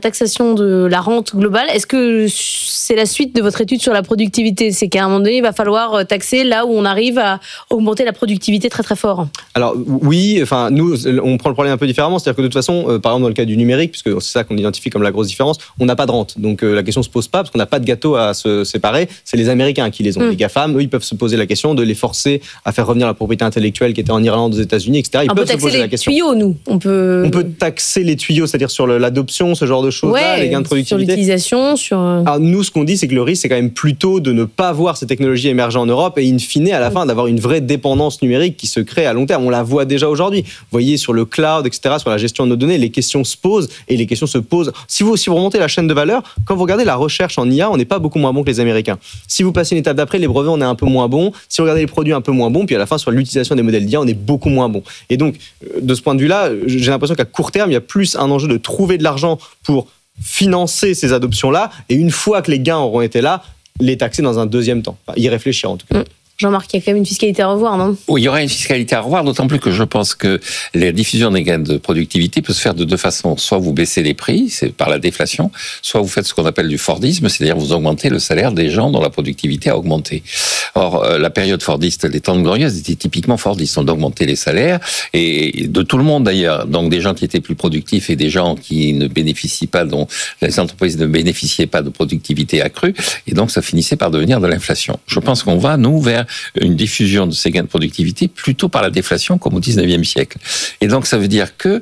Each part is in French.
taxation de la rente globale. Est-ce que c'est la suite de votre étude sur la productivité ? C'est qu'à un moment donné, il va falloir taxer là où on arrive à augmenter la productivité très très fort. Alors oui, enfin nous, on prend le problème un peu différemment. C'est-à-dire que de toute façon, par exemple dans le cas du numérique, puisque c'est ça qu'on identifie comme la grosse différence, on n'a pas de rente. Donc la question se pose pas parce qu'on n'a pas de gâteau à se séparer. C'est les Américains qui les ont. Les GAFAM, eux, ils peuvent se poser la question de les forcer à faire revenir la propriété intellectuelle qui était en Irlande, aux États-Unis, etc. Ils peuvent se poser la question. On peut taxer les tuyaux, nous. On peut taxer les tuyaux, c'est-à-dire sur l'adoption, ce genre de choses-là, les gains de productivité. Sur l'utilisation, sur... Alors nous, ce qu'on dit, c'est que le risque, c'est quand même plutôt de ne pas voir ces technologies émerger en Europe et in fine, à la fin, d'avoir une vraie dépendance numérique qui se crée à long terme. On la voit déjà aujourd'hui. Vous voyez, sur le cloud, etc., sur la gestion de nos données, les questions se posent et les questions se posent. Si vous remontez la chaîne de valeur, quand vous regardez la recherche en IA, on n'est pas beaucoup moins bon que les Américains. Si vous passez une étape d'après, les brevets, on est un peu moins bon. Si vous regardez les produits, un peu moins bon. Puis à la fin, sur l'utilisation des modèles d'IA, on est beaucoup moins bon. Et donc, de ce point de vue-là, j'ai l'impression qu'à court terme, il y a plus un enjeu de trouver de l'argent pour financer ces adoptions-là. Et une fois que les gains auront été là, les taxer dans un deuxième temps. Enfin, y réfléchir en tout cas. Jean-Marc, il y a quand même une fiscalité à revoir, non ? Oui, il y aura une fiscalité à revoir, d'autant plus que je pense que la diffusion des gains de productivité peut se faire de deux façons. Soit vous baissez les prix, c'est par la déflation, soit vous faites ce qu'on appelle du Fordisme, c'est-à-dire vous augmentez le salaire des gens dont la productivité a augmenté. Or, la période fordiste, les temps glorieuses étaient typiquement fordistes. On augmentait les salaires, et de tout le monde d'ailleurs. Donc des gens qui étaient plus productifs et des gens qui ne bénéficient pas, dont les entreprises ne bénéficiaient pas de productivité accrue, et donc ça finissait par devenir de l'inflation. Je pense qu'on va, nous, vers une diffusion de ces gains de productivité plutôt par la déflation comme au 19e siècle. Et donc ça veut dire que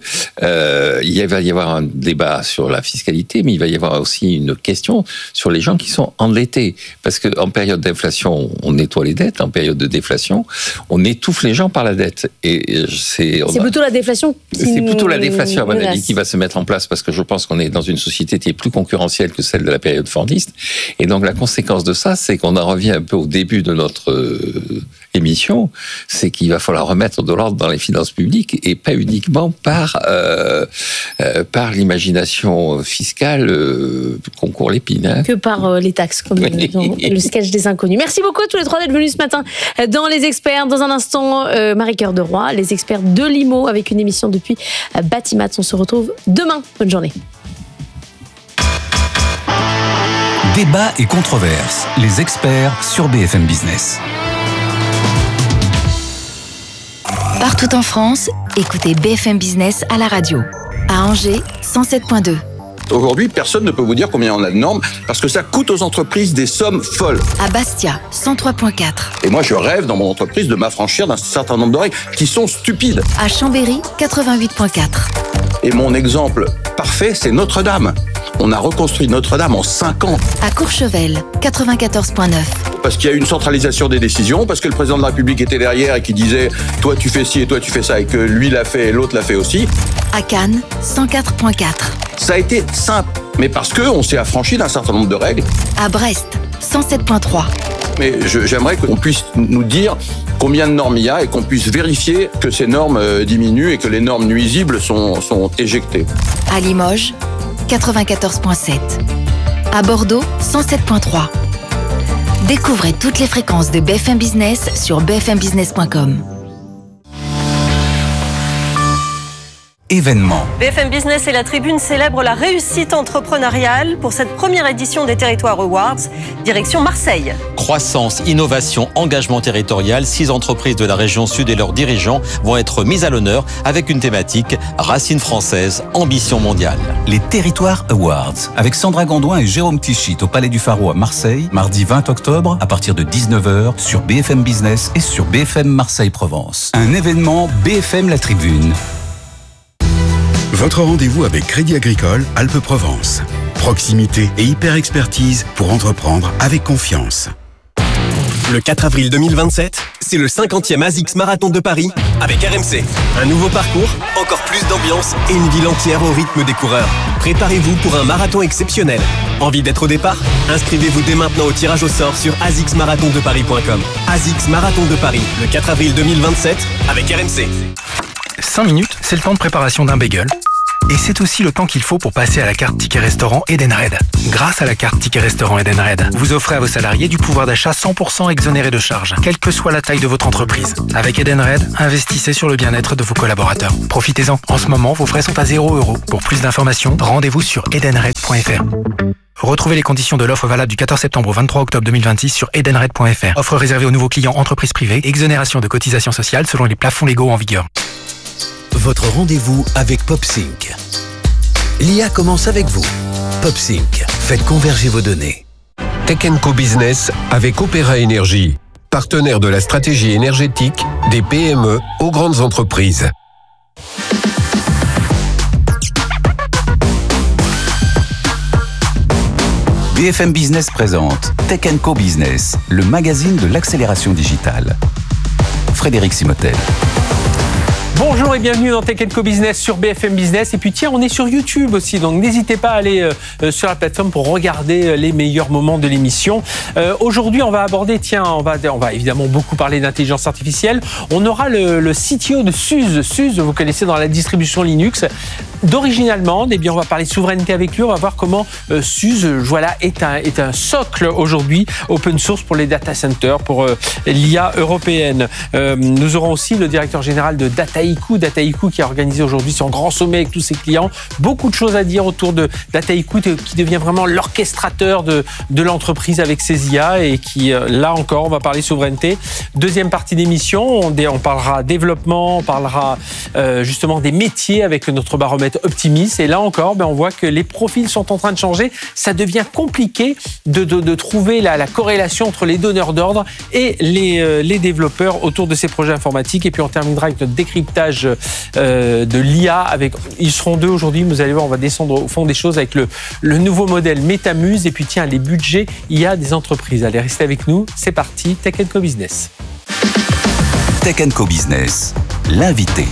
il va y avoir un débat sur la fiscalité, mais il va y avoir aussi une question sur les gens qui sont endettés. Parce qu'en période d'inflation, on nettoie les dettes, en période de déflation, on étouffe les gens par la dette. Et c'est plutôt la déflation à mon avis, qui va se mettre en place, parce que je pense qu'on est dans une société qui est plus concurrentielle que celle de la période fordiste. Et donc la conséquence de ça, c'est qu'on en revient un peu au début de notre émission, c'est qu'il va falloir remettre de l'ordre dans les finances publiques et pas uniquement par l'imagination fiscale qu'on court l'épine. Hein. Que par les taxes, comme le sketch des inconnus. Merci beaucoup à tous les trois d'être venus ce matin dans Les Experts. Dans un instant, Marie-Cœur de Roy, les experts de l'IMO, avec une émission depuis Batimat. On se retrouve demain. Bonne journée. Débat et controverses. Les experts sur BFM Business. Partout en France, écoutez BFM Business à la radio. À Angers, 107.2. Aujourd'hui, personne ne peut vous dire combien on a de normes parce que ça coûte aux entreprises des sommes folles. À Bastia, 103.4. Et moi, je rêve dans mon entreprise de m'affranchir d'un certain nombre de règles qui sont stupides. À Chambéry, 88.4. Et mon exemple parfait, c'est Notre-Dame. On a reconstruit Notre-Dame en 5 ans. À Courchevel, 94.9. Parce qu'il y a eu une centralisation des décisions, parce que le président de la République était derrière et qui disait « toi tu fais ci et toi tu fais ça » et que lui l'a fait et l'autre l'a fait aussi. À Cannes, 104.4. Ça a été simple, mais parce qu'on s'est affranchi d'un certain nombre de règles. À Brest, 107.3. Mais j'aimerais qu'on puisse nous dire combien de normes il y a et qu'on puisse vérifier que ces normes diminuent et que les normes nuisibles sont éjectées. À Limoges, 94.7. À Bordeaux, 107.3. Découvrez toutes les fréquences de BFM Business sur bfmbusiness.com. Événement. BFM Business et la Tribune célèbrent la réussite entrepreneuriale pour cette première édition des Territoires Awards, direction Marseille. Croissance, innovation, engagement territorial, 6 entreprises de la région sud et leurs dirigeants vont être mises à l'honneur avec une thématique racines françaises, ambition mondiale. Les Territoires Awards, avec Sandra Gondouin et Jérôme Tichit au Palais du Pharo à Marseille, mardi 20 octobre à partir de 19h sur BFM Business et sur BFM Marseille-Provence. Un événement BFM La Tribune. Votre rendez-vous avec Crédit Agricole Alpes-Provence. Proximité et hyper-expertise pour entreprendre avec confiance. Le 4 avril 2027, c'est le 50e ASICS Marathon de Paris avec RMC. Un nouveau parcours, encore plus d'ambiance et une ville entière au rythme des coureurs. Préparez-vous pour un marathon exceptionnel. Envie d'être au départ ? Inscrivez-vous dès maintenant au tirage au sort sur asicsmarathondeparis.com. ASICS Marathon de Paris, le 4 avril 2027 avec RMC. 5 minutes, c'est le temps de préparation d'un bagel. Et c'est aussi le temps qu'il faut pour passer à la carte Ticket Restaurant Edenred. Grâce à la carte Ticket Restaurant Edenred, vous offrez à vos salariés du pouvoir d'achat 100% exonéré de charges, quelle que soit la taille de votre entreprise. Avec Edenred, investissez sur le bien-être de vos collaborateurs. Profitez-en. En ce moment, vos frais sont à 0 €. Pour plus d'informations, rendez-vous sur edenred.fr. Retrouvez les conditions de l'offre valable du 14 septembre au 23 octobre 2026 sur edenred.fr. Offre réservée aux nouveaux clients entreprises privées. Exonération de cotisations sociales selon les plafonds légaux en vigueur. Votre rendez-vous avec PopSync. L'IA commence avec vous. PopSync, faites converger vos données. Tech & Co Business avec Opéra Énergie, partenaire de la stratégie énergétique des PME aux grandes entreprises. BFM Business présente Tech & Co Business, le magazine de l'accélération digitale. Frédéric Simotel. Bonjour et bienvenue dans Tech & Co Business sur BFM Business. Et puis tiens, on est sur YouTube aussi, donc n'hésitez pas à aller sur la plateforme pour regarder les meilleurs moments de l'émission. Aujourd'hui, on va aborder, on va évidemment beaucoup parler d'intelligence artificielle. On aura le CTO de Suze. Suze, vous connaissez dans la distribution Linux, d'origine allemande. Et bien, on va parler souveraineté avec lui. On va voir comment Suze, voilà, est un socle aujourd'hui open source pour les data centers, pour l'IA européenne. Nous aurons aussi le directeur général de Dataiku qui a organisé aujourd'hui son grand sommet avec tous ses clients. Beaucoup de choses à dire autour de Dataiku qui devient vraiment l'orchestrateur de l'entreprise avec ses IA et qui, là encore, on va parler souveraineté. Deuxième partie d'émission, on parlera développement, on parlera justement des métiers avec notre baromètre Optimis. Et là encore, on voit que les profils sont en train de changer. Ça devient compliqué de trouver la corrélation entre les donneurs d'ordre et les développeurs autour de ces projets informatiques. Et puis on terminera avec notre décryptage de l'IA. Ils seront deux aujourd'hui, vous allez voir, on va descendre au fond des choses avec le nouveau modèle Métamuse et puis tiens, les budgets IA des entreprises. Allez, restez avec nous, c'est parti, Tech & Co Business. Tech & Co Business, l'invité.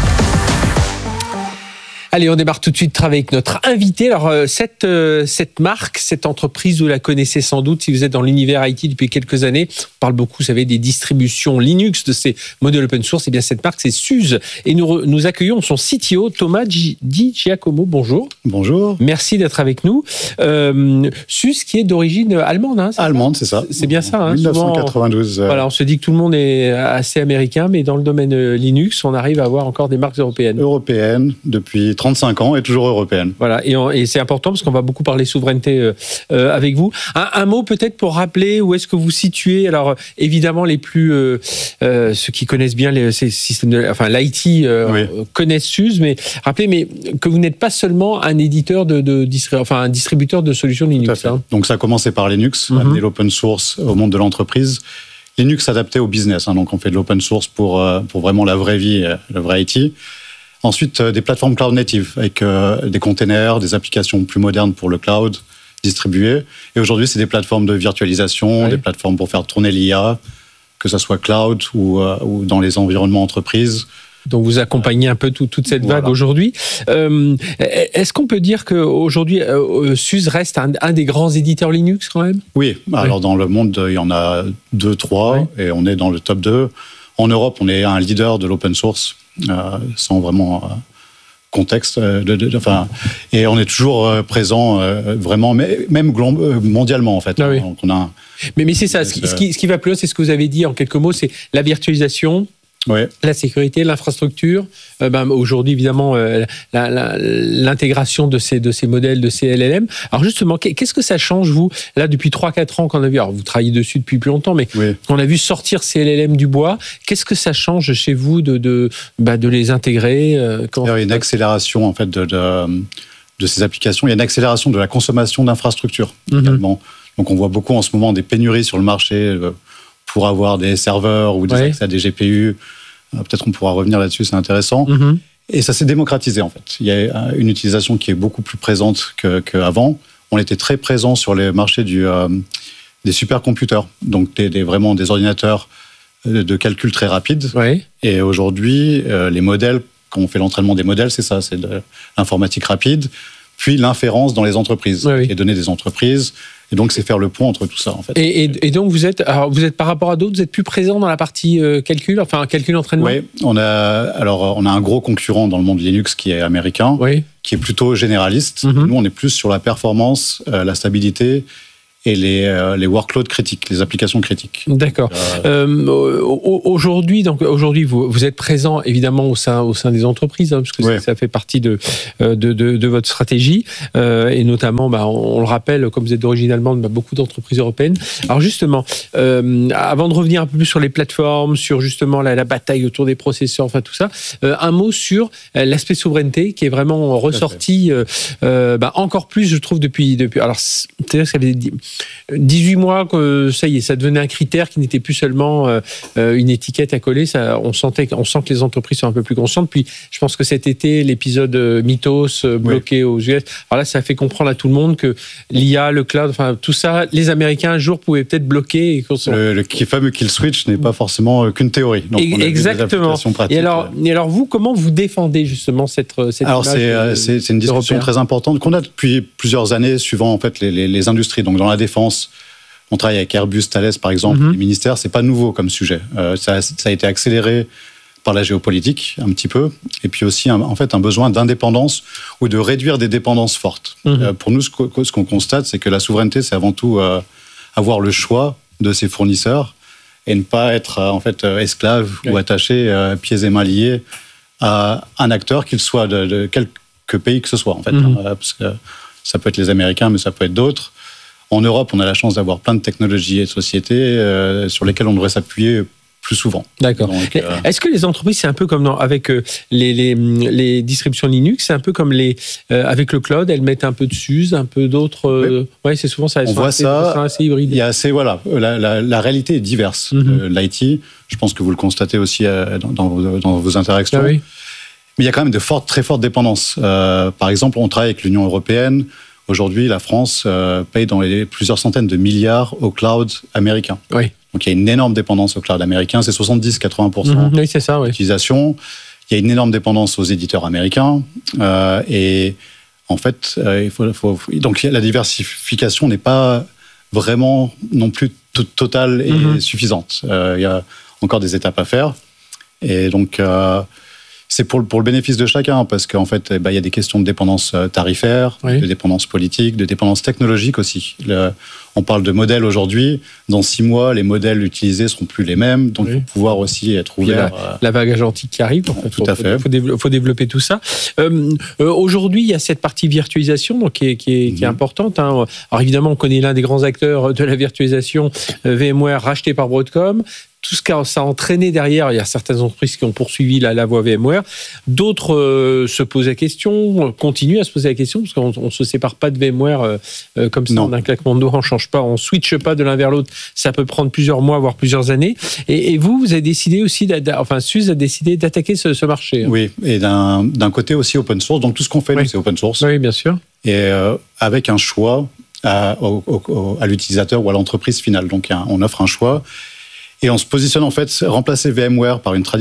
Allez, on démarre tout de suite avec notre invité. Alors, cette marque, cette entreprise, vous la connaissez sans doute si vous êtes dans l'univers IT depuis quelques années. On parle beaucoup, vous savez, des distributions Linux, de ces modèles open source. Et bien, cette marque, c'est Suze. Et nous accueillons son CTO, Thomas Di Giacomo. Bonjour. Bonjour. Merci d'être avec nous. Suze, qui est d'origine allemande. Hein, allemande, c'est ça. C'est bien ça. Hein, 1992. Souvent, voilà, on se dit que tout le monde est assez américain, mais dans le domaine Linux, on arrive à avoir encore des marques européennes. Européennes, depuis 35 ans et toujours européenne. Voilà, et c'est important parce qu'on va beaucoup parler souveraineté avec vous. Un mot peut-être pour rappeler où est-ce que vous situez. Alors évidemment ceux qui connaissent bien ces systèmes, l'IT oui. Connaissent Suze, mais rappelez que vous n'êtes pas seulement un éditeur un distributeur de solutions Linux. Hein. Donc ça a commencé par Linux, amener l'open source au monde de l'entreprise. Linux adapté au business, hein, donc on fait de l'open source pour vraiment la vraie vie, le vrai IT. Ensuite, des plateformes cloud native avec des containers, des applications plus modernes pour le cloud distribuées. Et aujourd'hui, c'est des plateformes de virtualisation, des plateformes pour faire tourner l'IA, que ce soit cloud ou dans les environnements entreprises. Donc vous accompagnez un peu toute cette vague aujourd'hui. Est-ce qu'on peut dire qu'aujourd'hui, Suze reste un des grands éditeurs Linux quand même ? Oui, alors dans le monde, il y en a 2-3 et on est dans le top 2. En Europe, on est un leader de l'open source. Sans vraiment contexte, et on est toujours présent vraiment, même mondialement en fait. Ah oui. Donc on a mais c'est ça, ce qui va plus loin, c'est ce que vous avez dit en quelques mots, c'est la virtualisation. Oui. La sécurité, l'infrastructure, aujourd'hui évidemment l'intégration de ces modèles, de ces LLM. Alors justement, qu'est-ce que ça change vous là depuis 3-4 ans qu'on a vu, alors vous travaillez dessus depuis plus longtemps, mais on a vu sortir ces LLM du bois. Qu'est-ce que ça change chez vous de les intégrer Il y a une accélération en fait de ces applications. Il y a une accélération de la consommation d'infrastructures également. Donc on voit beaucoup en ce moment des pénuries sur le marché. Pour avoir des serveurs ou des accès à des GPU. Peut-être qu'on pourra revenir là-dessus, c'est intéressant. Et ça s'est démocratisé, en fait. Il y a une utilisation qui est beaucoup plus présente qu'avant. On était très présent sur les marchés des supercomputers, donc vraiment des ordinateurs de calcul très rapides. Et aujourd'hui, les modèles, quand on fait l'entraînement des modèles, c'est ça, c'est de l'informatique rapide. puis l'inférence dans les entreprises, les données des entreprises. Et donc, c'est faire le pont entre tout ça, en fait. Et donc, vous êtes par rapport à d'autres, vous êtes plus présent dans la partie calcul entraînement. Oui, on a un gros concurrent dans le monde Linux qui est américain, qui est plutôt généraliste. Nous, on est plus sur la performance, la stabilité et les workloads critiques, les applications critiques. D'accord. Aujourd'hui, vous êtes présent évidemment au sein des entreprises, parce que ça fait partie de votre stratégie, et notamment, on le rappelle, comme vous êtes d'origine allemande, beaucoup d'entreprises européennes. Alors justement, avant de revenir un peu plus sur les plateformes, sur justement la bataille autour des processeurs, enfin tout ça, un mot sur l'aspect souveraineté qui est vraiment ressorti encore plus, je trouve, depuis. Alors, c'est-à-dire que ça avait 18 mois que ça y est, ça devenait un critère qui n'était plus seulement une étiquette à coller. On sent que les entreprises sont un peu plus conscientes. Puis je pense que cet été, l'épisode Mythos bloqué aux US, alors là, ça fait comprendre à tout le monde que l'IA, le cloud, enfin tout ça, les Américains un jour pouvaient peut-être bloquer. Le fameux kill switch n'est pas forcément qu'une théorie. Donc exactement. Et alors vous, comment vous défendez justement cette alors c'est une discussion très importante qu'on a depuis plusieurs années, suivant en fait les industries. Donc dans la défense, on travaille avec Airbus, Thales par exemple, les ministères, c'est pas nouveau comme sujet. Ça a été accéléré par la géopolitique un petit peu, et puis aussi en fait un besoin d'indépendance ou de réduire des dépendances fortes. Pour nous, ce qu'on constate, c'est que la souveraineté, c'est avant tout avoir le choix de ses fournisseurs et ne pas être en fait esclave ou attaché pieds et mains liés à un acteur, qu'il soit de quelque pays que ce soit en fait, parce que ça peut être les Américains, mais ça peut être d'autres. En Europe, on a la chance d'avoir plein de technologies et de sociétés sur lesquelles on devrait s'appuyer plus souvent. D'accord. Est-ce que les entreprises, c'est un peu comme avec les distributions Linux, c'est un peu comme avec le cloud, elles mettent un peu de SUSE, un peu d'autres... Oui, c'est souvent ça. On voit ça, assez hybride. Il y a assez, la réalité est diverse. L'IT, je pense que vous le constatez aussi dans vos interactions. Ah oui. Mais il y a quand même de très fortes dépendances. Par exemple, on travaille avec l'Union européenne. Aujourd'hui, la France paye dans plusieurs centaines de milliards au cloud américain. Oui. Donc, il y a une énorme dépendance au cloud américain. C'est 70-80% oui, c'est ça, d'utilisation. Il y a une énorme dépendance aux éditeurs américains. Et en fait, donc la diversification n'est pas vraiment non plus totale et suffisante. Il y a encore des étapes à faire. Et donc... c'est pour le bénéfice de chacun, parce qu'en fait, il y a des questions de dépendance tarifaire, de dépendance politique, de dépendance technologique aussi. On parle de modèles aujourd'hui. Dans 6 mois, les modèles utilisés seront plus les mêmes, donc il faut pouvoir aussi être ouvert. La vague agentique qui arrive. Tout à fait. Il faut développer tout ça. Aujourd'hui, il y a cette partie virtualisation donc, qui est importante. Alors évidemment, on connaît l'un des grands acteurs de la virtualisation, VMware, racheté par Broadcom. Tout ce que ça a entraîné derrière, il y a certaines entreprises qui ont poursuivi la voie VMware. D'autres se posent la question, continuent à se poser la question, parce qu'on ne se sépare pas de VMware comme ça, d'un claquement de doigts, on ne change pas, on ne switche pas de l'un vers l'autre. Ça peut prendre plusieurs mois, voire plusieurs années. Et vous avez décidé aussi, SUSE a décidé d'attaquer ce marché. Oui, et d'un côté aussi open source. Donc tout ce qu'on fait, nous, c'est open source. Oui, bien sûr. Et avec un choix à l'utilisateur ou à l'entreprise finale. Donc on offre un choix. Et on se positionne en fait, remplacer VMware par une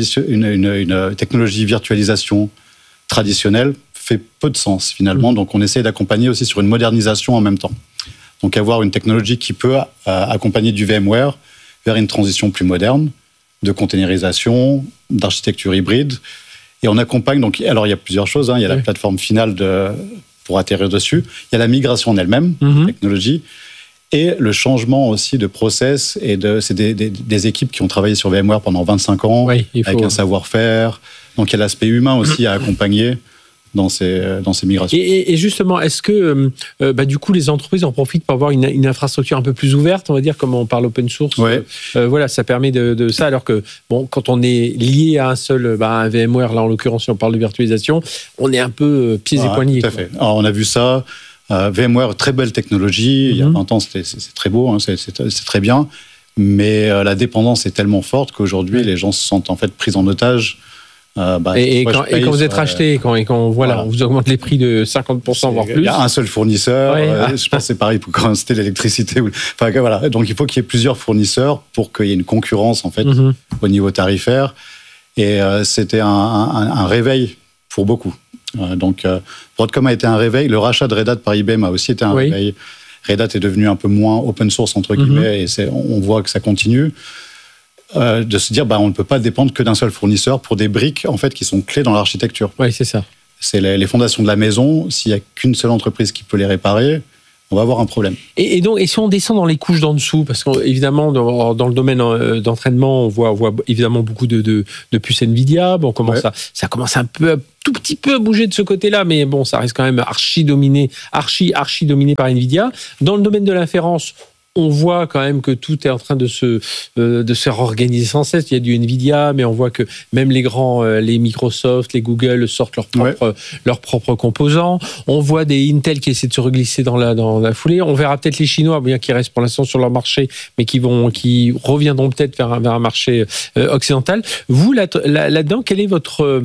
technologie virtualisation traditionnelle fait peu de sens finalement. Donc on essaie d'accompagner aussi sur une modernisation en même temps. Donc avoir une technologie qui peut accompagner du VMware vers une transition plus moderne, de containerisation, d'architecture hybride. Et on accompagne, donc, alors il y a plusieurs choses. Il y a la plateforme finale pour atterrir dessus. Il y a la migration en elle-même, technologie. Et le changement aussi de process, c'est des équipes qui ont travaillé sur VMware pendant 25 ans, avec un savoir-faire. Donc il y a l'aspect humain aussi à accompagner dans ces migrations. Et justement, est-ce que du coup les entreprises en profitent pour avoir une infrastructure un peu plus ouverte, on va dire, comme on parle open source. Voilà, ça permet de ça, alors que quand on est lié à un seul, un VMware, là en l'occurrence, si on parle de virtualisation, on est un peu pieds et poings liés. Tout à fait. Alors on a vu ça. VMware, très belle technologie. Il y a 20 ans, c'est très beau, c'est très bien. Mais la dépendance est tellement forte qu'aujourd'hui, les gens se sentent en fait pris en otage. Quand vous êtes racheté, quand on vous augmente les prix de 50%, voire plus. Il y a un seul fournisseur. Je pense que c'est pareil pour quand c'était l'électricité. Voilà. Donc il faut qu'il y ait plusieurs fournisseurs pour qu'il y ait une concurrence en fait au niveau tarifaire. Et c'était un réveil pour beaucoup. Donc, Broadcom a été un réveil. Le rachat de Red Hat par IBM a aussi été un réveil. Red Hat est devenu un peu moins open source, entre guillemets, et on voit que ça continue. De se dire, on ne peut pas dépendre que d'un seul fournisseur pour des briques, en fait, qui sont clés dans l'architecture. Oui, c'est ça. C'est les fondations de la maison. S'il n'y a qu'une seule entreprise qui peut les réparer, on va avoir un problème. Et donc, si on descend dans les couches d'en dessous, parce qu'évidemment, dans le domaine d'entraînement, on voit évidemment beaucoup de puces Nvidia. Bon, ça commence tout petit peu à bouger de ce côté-là, mais bon, ça reste quand même archi dominé par Nvidia. Dans le domaine de l'inférence, on voit quand même que tout est en train de se réorganiser sans cesse. Il y a du Nvidia, mais on voit que même les grands, les Microsoft, les Google sortent leurs propres composants. On voit des Intel qui essaient de se reglisser dans la foulée. On verra peut-être les Chinois, bien qu'ils restent pour l'instant sur leur marché, mais qui reviendront peut-être vers un marché occidental. Vous, là-dedans, quelle est votre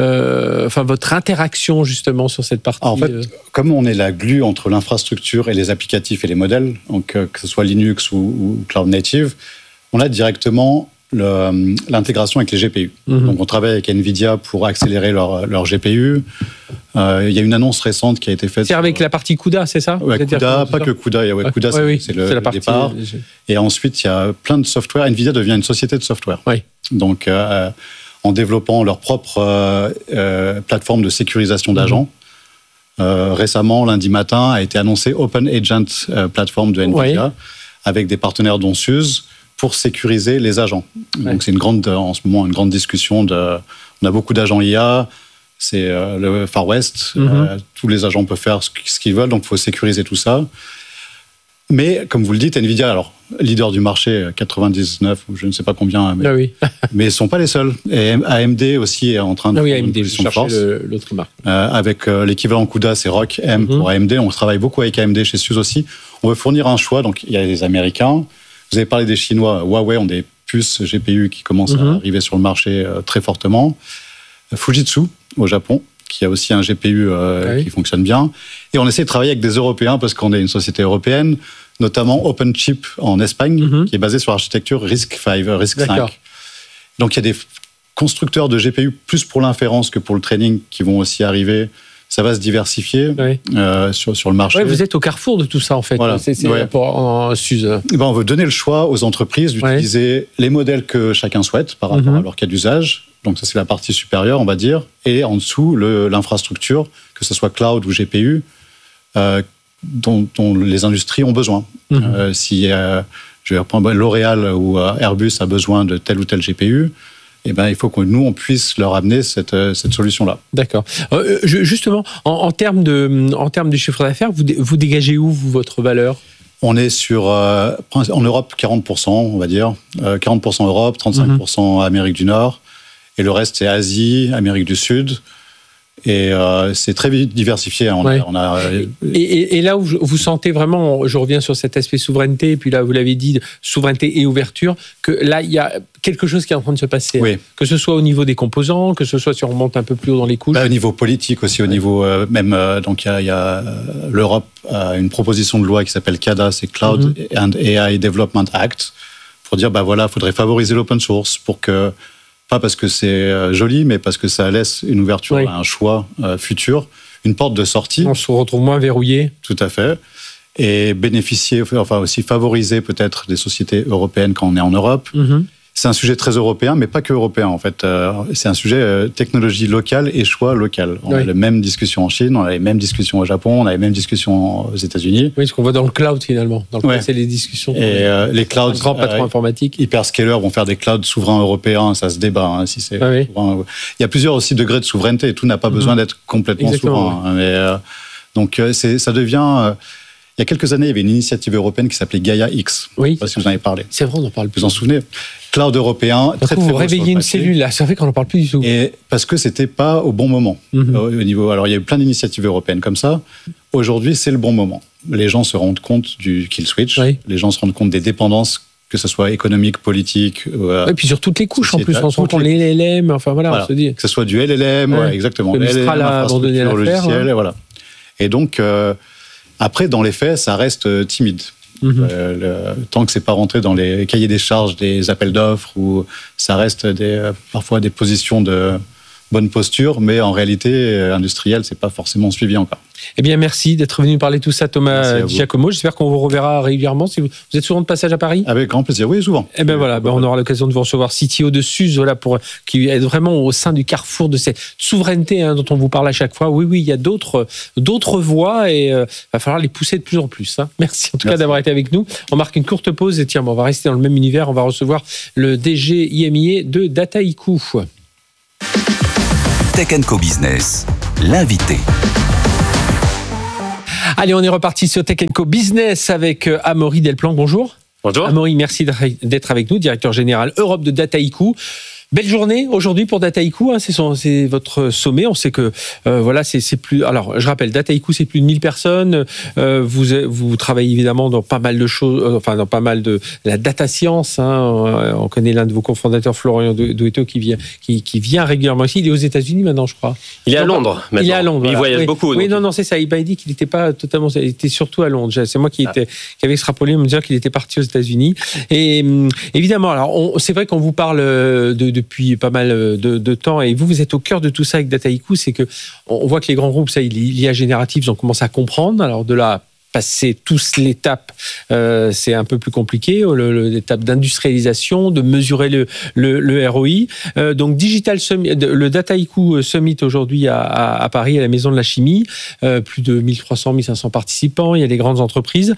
interaction justement sur cette partie? En fait, comme on est la glue entre l'infrastructure et les applicatifs et les modèles, donc que ce soit Linux ou Cloud Native, on a directement l'intégration avec les GPU. Donc on travaille avec Nvidia pour accélérer leur GPU. Il y a une annonce récente qui a été faite. C'est avec la partie CUDA, c'est ça? Ouais, CUDA, pas que CUDA. CUDA, c'est le départ. Et ensuite, il y a plein de software. Nvidia devient une société de software. Donc, en développant leur propre plateforme de sécurisation d'agents. Récemment, lundi matin, a été annoncé Open Agent plateforme de Nvidia avec des partenaires dont SUSE pour sécuriser les agents. Donc c'est en ce moment une grande discussion. On a beaucoup d'agents IA, c'est le Far West, tous les agents peuvent faire ce qu'ils veulent, donc il faut sécuriser tout ça. Mais comme vous le dites, Nvidia, alors leader du marché, 99 ou je ne sais pas combien, mais ils ne sont pas les seuls. Et AMD aussi est en train de faire une position de force. L'autre marque. Avec l'équivalent CUDA, c'est ROC M pour AMD. On travaille beaucoup avec AMD chez SUSE aussi. On veut fournir un choix. Donc il y a les Américains. Vous avez parlé des Chinois. Huawei ont des puces GPU qui commencent à arriver sur le marché très fortement. Fujitsu au Japon, qui a aussi un GPU qui fonctionne bien. Et on essaie de travailler avec des Européens parce qu'on est une société européenne, notamment OpenChip en Espagne, qui est basée sur l'architecture RISC-V, RISC-V. Donc il y a des constructeurs de GPU plus pour l'inférence que pour le training qui vont aussi arriver. Ça va se diversifier sur le marché. Vous êtes au carrefour de tout ça, en fait. Voilà. En SUSE. On veut donner le choix aux entreprises d'utiliser les modèles que chacun souhaite par rapport à leur cas d'usage. Donc ça, c'est la partie supérieure, on va dire. Et en dessous, l'infrastructure, que ce soit cloud ou GPU, dont les industries ont besoin. Si je vais reprendre L'Oréal ou Airbus a besoin de tel ou tel GPU, il faut que nous, on puisse leur amener cette solution-là. D'accord. Justement, en termes de chiffre d'affaires, vous dégagez où, votre valeur? On est sur, en Europe, 40%, on va dire. 40% Europe, 35% Amérique du Nord. Et le reste, c'est Asie, Amérique du Sud. Et c'est très diversifié. Et là où vous sentez vraiment, je reviens sur cet aspect souveraineté, et puis là, vous l'avez dit, souveraineté et ouverture, que là, il y a quelque chose qui est en train de se passer. Que ce soit au niveau des composants, que ce soit si on remonte un peu plus haut dans les couches. Au niveau politique aussi, au niveau donc il y a l'Europe a une proposition de loi qui s'appelle CADA, c'est Cloud and AI Development Act, pour dire, il faudrait favoriser l'open source pour que, pas parce que c'est joli, mais parce que ça laisse une ouverture à un choix futur, une porte de sortie. On se retrouve moins verrouillé. Tout à fait. Et bénéficier, aussi favoriser peut-être des sociétés européennes quand on est en Europe. C'est un sujet très européen, mais pas que européen en fait. C'est un sujet technologie locale et choix local. On a les mêmes discussions en Chine, on a les mêmes discussions au Japon, on a les mêmes discussions aux États-Unis. Oui, ce qu'on voit dans le cloud finalement. Dans le cloud, c'est les discussions. Et les clouds, grands patrons informatiques, hyperscalers vont faire des clouds souverains européens. Ça se débat. Si c'est souverain. Il y a plusieurs aussi degrés de souveraineté. Et tout n'a pas besoin d'être complètement souverain. Mais donc ça devient. Il y a quelques années, il y avait une initiative européenne qui s'appelait Gaia X. Je ne sais pas si vous en avez parlé. C'est vrai, on en parle plus. Vous en souvenez? Cloud européen. Très, vous réveillez une cellule là, ça fait qu'on n'en parle plus du tout. Et parce que c'était pas au bon moment. Au niveau, alors il y a eu plein d'initiatives européennes comme ça. Aujourd'hui, c'est le bon moment. Les gens se rendent compte du kill switch. Les gens se rendent compte des dépendances, que ce soit économique, politique. Et puis sur toutes les couches en plus, on se rend compte les LLM, on se dit. Que ce soit du LLM, exactement. Le Mistral a abandonné l'affaire. Voilà. Et donc. Après, dans les faits, ça reste timide. Tant que c'est pas rentré dans les cahiers des charges des appels d'offres, ou ça reste parfois des positions de bonne posture, mais en réalité, industrielle, c'est pas forcément suivi encore. Eh bien, merci d'être venu parler de tout ça, Thomas Giacomo. J'espère qu'on vous reverra régulièrement. Si vous êtes souvent de passage à Paris ? Avec grand plaisir, oui, souvent. Eh bien voilà, on aura l'occasion de vous recevoir CTO de Suze, voilà, qui est vraiment au sein du carrefour de cette souveraineté dont on vous parle à chaque fois. Oui, il y a d'autres voies et il va falloir les pousser de plus en plus. Merci en tout cas d'avoir été avec nous. On marque une courte pause et on va rester dans le même univers. On va recevoir le DG IMIA de Dataiku. Tech & Co Business, l'invité. Allez, on est reparti sur Tech & Co Business avec Amaury Delplanque. Bonjour. Bonjour. Amaury, merci d'être avec nous, directeur général Europe de Dataiku. Belle journée aujourd'hui pour Dataiku, c'est votre sommet. On sait que c'est plus. Alors, je rappelle, Dataiku, c'est plus de 1000 personnes. Vous travaillez évidemment dans pas mal de choses, dans pas mal de la data science. On connaît l'un de vos cofondateurs, Florian Douetto, qui vient régulièrement ici. Il est aux États-Unis maintenant, je crois. Il est à Londres maintenant. Il est à Londres. Il voyage beaucoup. Oui, non, c'est ça. Il m'a dit qu'il n'était pas totalement. Il était surtout à Londres. C'est moi qui avait extrapolé, me dire qu'il était parti aux États-Unis. Et évidemment, alors c'est vrai qu'on vous parle depuis pas mal de temps, et vous êtes au cœur de tout ça avec Dataiku. C'est que on voit que les grands groupes, ça, l'IA générative, ils ont commencé à comprendre. Alors de là, passer tous l'étape, c'est un peu plus compliqué, l'étape d'industrialisation, de mesurer le ROI. Donc Digital Summit, le Dataiku Summit aujourd'hui à Paris, à la Maison de la Chimie, plus de 1300, 1500 participants, il y a des grandes entreprises.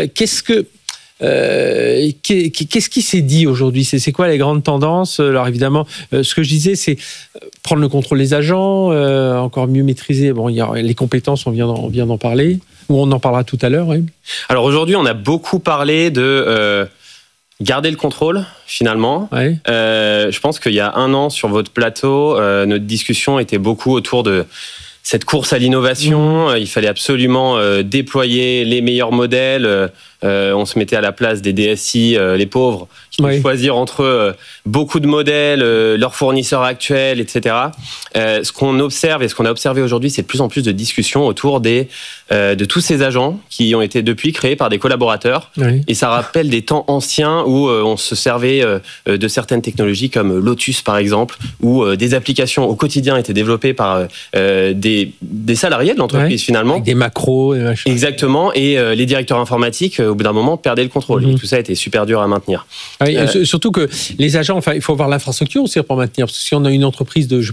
Qu'est-ce qui s'est dit aujourd'hui ? C'est quoi les grandes tendances ? Alors évidemment, ce que je disais, c'est prendre le contrôle des agents, encore mieux maîtriser. Bon, il y a les compétences, on vient d'en parler, ou on en parlera tout à l'heure. Oui. Alors aujourd'hui, on a beaucoup parlé de garder le contrôle, finalement. Ouais. Je pense qu'il y a 1 an, sur votre plateau, notre discussion était beaucoup autour de cette course à l'innovation. Il fallait absolument déployer les meilleurs modèles. On se mettait à la place des DSI, les pauvres, qui devaient choisir entre beaucoup de modèles, leurs fournisseurs actuels, etc. Ce qu'on observe et ce qu'on a observé aujourd'hui, c'est de plus en plus de discussions autour de tous ces agents qui ont été depuis créés par des collaborateurs. Oui. Et ça rappelle des temps anciens où on se servait de certaines technologies comme Lotus, par exemple, où des applications au quotidien étaient développées par des salariés de l'entreprise, finalement. Avec des macros et machin. Exactement. Et les directeurs informatiques, au bout d'un moment, perdaient le contrôle. Et tout ça était super dur à maintenir. Oui, surtout que les agents, il faut avoir l'infrastructure aussi pour maintenir. Parce que si on a une entreprise de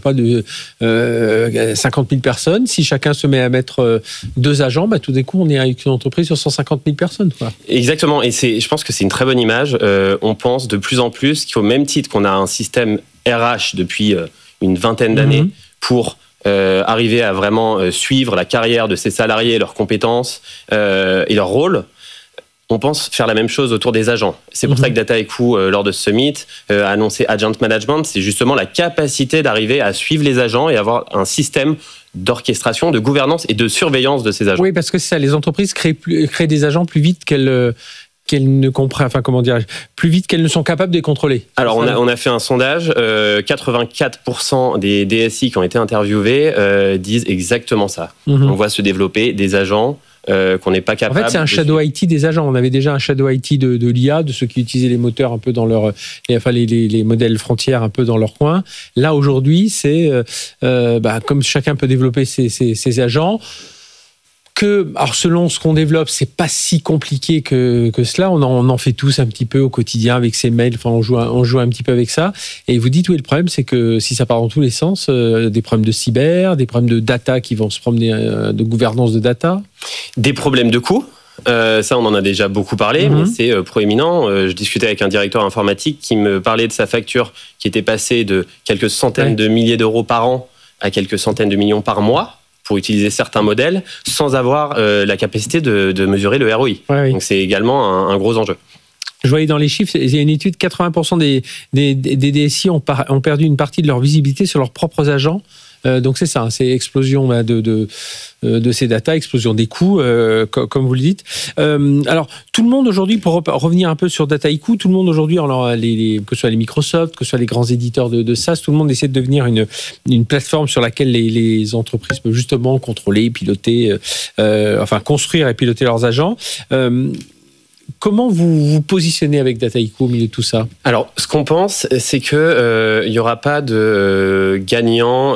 50 000 personnes, si chacun se met à mettre 2 agents, tout d'un coup, on est avec une entreprise sur 150 000 personnes. Quoi. Exactement. Et je pense que c'est une très bonne image. On pense de plus en plus qu'au même titre qu'on a un système RH depuis une vingtaine d'années pour arriver à vraiment suivre la carrière de ses salariés, leurs compétences et leur rôle, on pense faire la même chose autour des agents. C'est pour ça que Dataiku, lors de ce summit, a annoncé Agent Management. C'est justement la capacité d'arriver à suivre les agents et avoir un système d'orchestration, de gouvernance et de surveillance de ces agents. Oui, parce que c'est ça, les entreprises créent des agents plus vite qu'elles ne comprennent, plus vite qu'elles ne sont capables de les contrôler. Alors, on a fait un sondage. 84% des DSI qui ont été interviewés disent exactement ça. On voit se développer des agents qu'on n'est pas capable. En fait, c'est un shadow IT des agents. On avait déjà un shadow IT de l'IA, de ceux qui utilisaient les moteurs un peu dans leur, les modèles frontières un peu dans leur coin. Là, aujourd'hui, c'est comme chacun peut développer ses agents. Alors selon ce qu'on développe, c'est pas si compliqué que cela. On en fait tous un petit peu au quotidien avec ses mails. Enfin, on joue un petit peu avec ça. Et vous dites, oui, le problème, c'est que si ça part dans tous les sens, des problèmes de cyber, des problèmes de data qui vont se promener, de gouvernance de data. Des problèmes de coûts. Ça, on en a déjà beaucoup parlé, mais c'est proéminent. Je discutais avec un directeur informatique qui me parlait de sa facture qui était passée de quelques centaines de milliers d'euros par an à quelques centaines de millions par mois, pour utiliser certains modèles sans avoir la capacité de mesurer le ROI. Donc c'est également un gros enjeu. Je voyais dans les chiffres, il y a une étude, 80% des DSI ont perdu une partie de leur visibilité sur leurs propres agents. Donc c'est ça, c'est explosion de ces data, explosion des coûts, comme vous le dites. Alors tout le monde aujourd'hui, pour revenir un peu sur Dataiku, tout le monde aujourd'hui, alors que ce soit les Microsoft, que ce soit les grands éditeurs de SaaS, tout le monde essaie de devenir une plateforme sur laquelle les entreprises peuvent justement contrôler, piloter, construire et piloter leurs agents. comment vous vous positionnez avec Dataiku au milieu de tout ça ? Alors, ce qu'on pense, c'est que il y aura pas de gagnant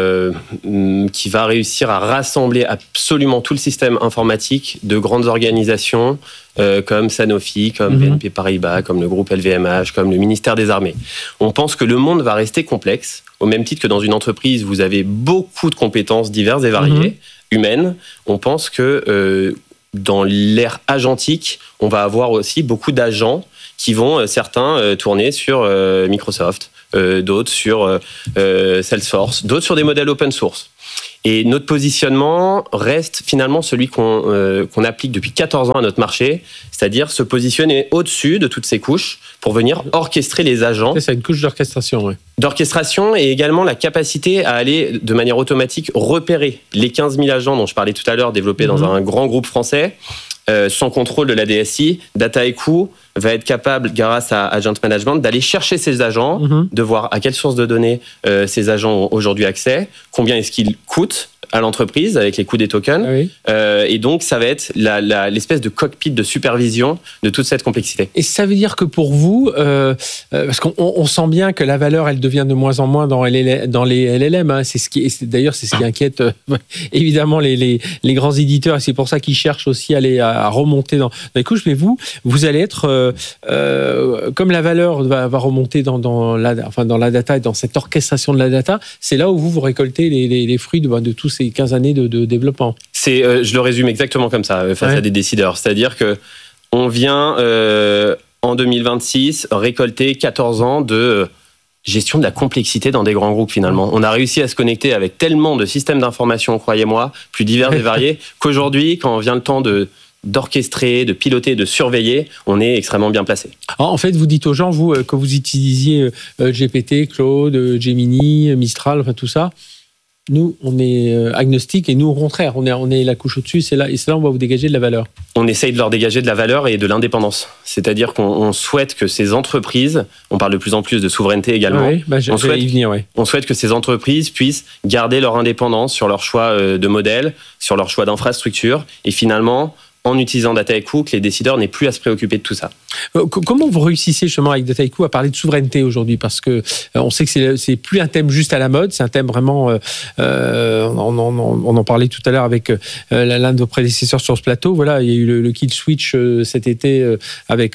qui va réussir à rassembler absolument tout le système informatique de grandes organisations comme Sanofi, comme BNP Paribas, comme le groupe LVMH, comme le ministère des Armées. On pense que le monde va rester complexe, au même titre que dans une entreprise, vous avez beaucoup de compétences diverses et variées, humaines. On pense que dans l'ère agentique, on va avoir aussi beaucoup d'agents qui vont, certains, tourner sur Microsoft, d'autres sur Salesforce, d'autres sur des modèles open source. Et notre positionnement reste finalement celui qu'on applique depuis 14 ans à notre marché, c'est-à-dire se positionner au-dessus de toutes ces couches pour venir orchestrer les agents. C'est une couche d'orchestration, oui. D'orchestration et également la capacité à aller de manière automatique repérer les 15 000 agents dont je parlais tout à l'heure développés dans un grand groupe français, sans contrôle de la DSI. Dataiku va être capable, grâce à Agent Management, d'aller chercher ces agents, de voir à quelle source de données ces agents ont aujourd'hui accès, combien est-ce qu'ils coûtent à l'entreprise avec les coûts des tokens. Et donc, ça va être l'espèce de cockpit de supervision de toute cette complexité. Et ça veut dire que pour vous, parce qu'on sent bien que la valeur, elle devient de moins en moins dans les LLM. Hein. D'ailleurs, c'est ce qui inquiète évidemment les grands éditeurs. Et c'est pour ça qu'ils cherchent aussi à remonter dans les couches. Mais vous allez être, comme la valeur va remonter dans la data et dans cette orchestration de la data, c'est là où vous récoltez les fruits de tous ces 15 années de développement. Je le résume exactement comme ça, face à des décideurs. C'est-à-dire qu'on vient, en 2026, récolter 14 ans de gestion de la complexité dans des grands groupes, finalement. On a réussi à se connecter avec tellement de systèmes d'information, croyez-moi, plus divers et variés, qu'aujourd'hui, quand vient le temps d'orchestrer, de piloter, de surveiller, on est extrêmement bien placé. En fait, vous dites aux gens, vous, que vous utilisiez GPT, Claude, Gemini, Mistral, enfin tout ça. Nous, on est agnostique et nous, au contraire, on est la couche au-dessus, c'est là où on va vous dégager de la valeur. On essaye de leur dégager de la valeur et de l'indépendance. C'est-à-dire qu'on souhaite que ces entreprises, on parle de plus en plus de souveraineté également, on souhaite que ces entreprises puissent garder leur indépendance sur leur choix de modèle, sur leur choix d'infrastructure et finalement, en utilisant Dataiku, que les décideurs n'aient plus à se préoccuper de tout ça. Comment vous réussissez justement avec Dataiku à parler de souveraineté aujourd'hui ? Parce que on sait que c'est plus un thème juste à la mode, c'est un thème vraiment. On en parlait tout à l'heure avec l'un de vos prédécesseurs sur ce plateau. Voilà, il y a eu le Kill Switch cet été avec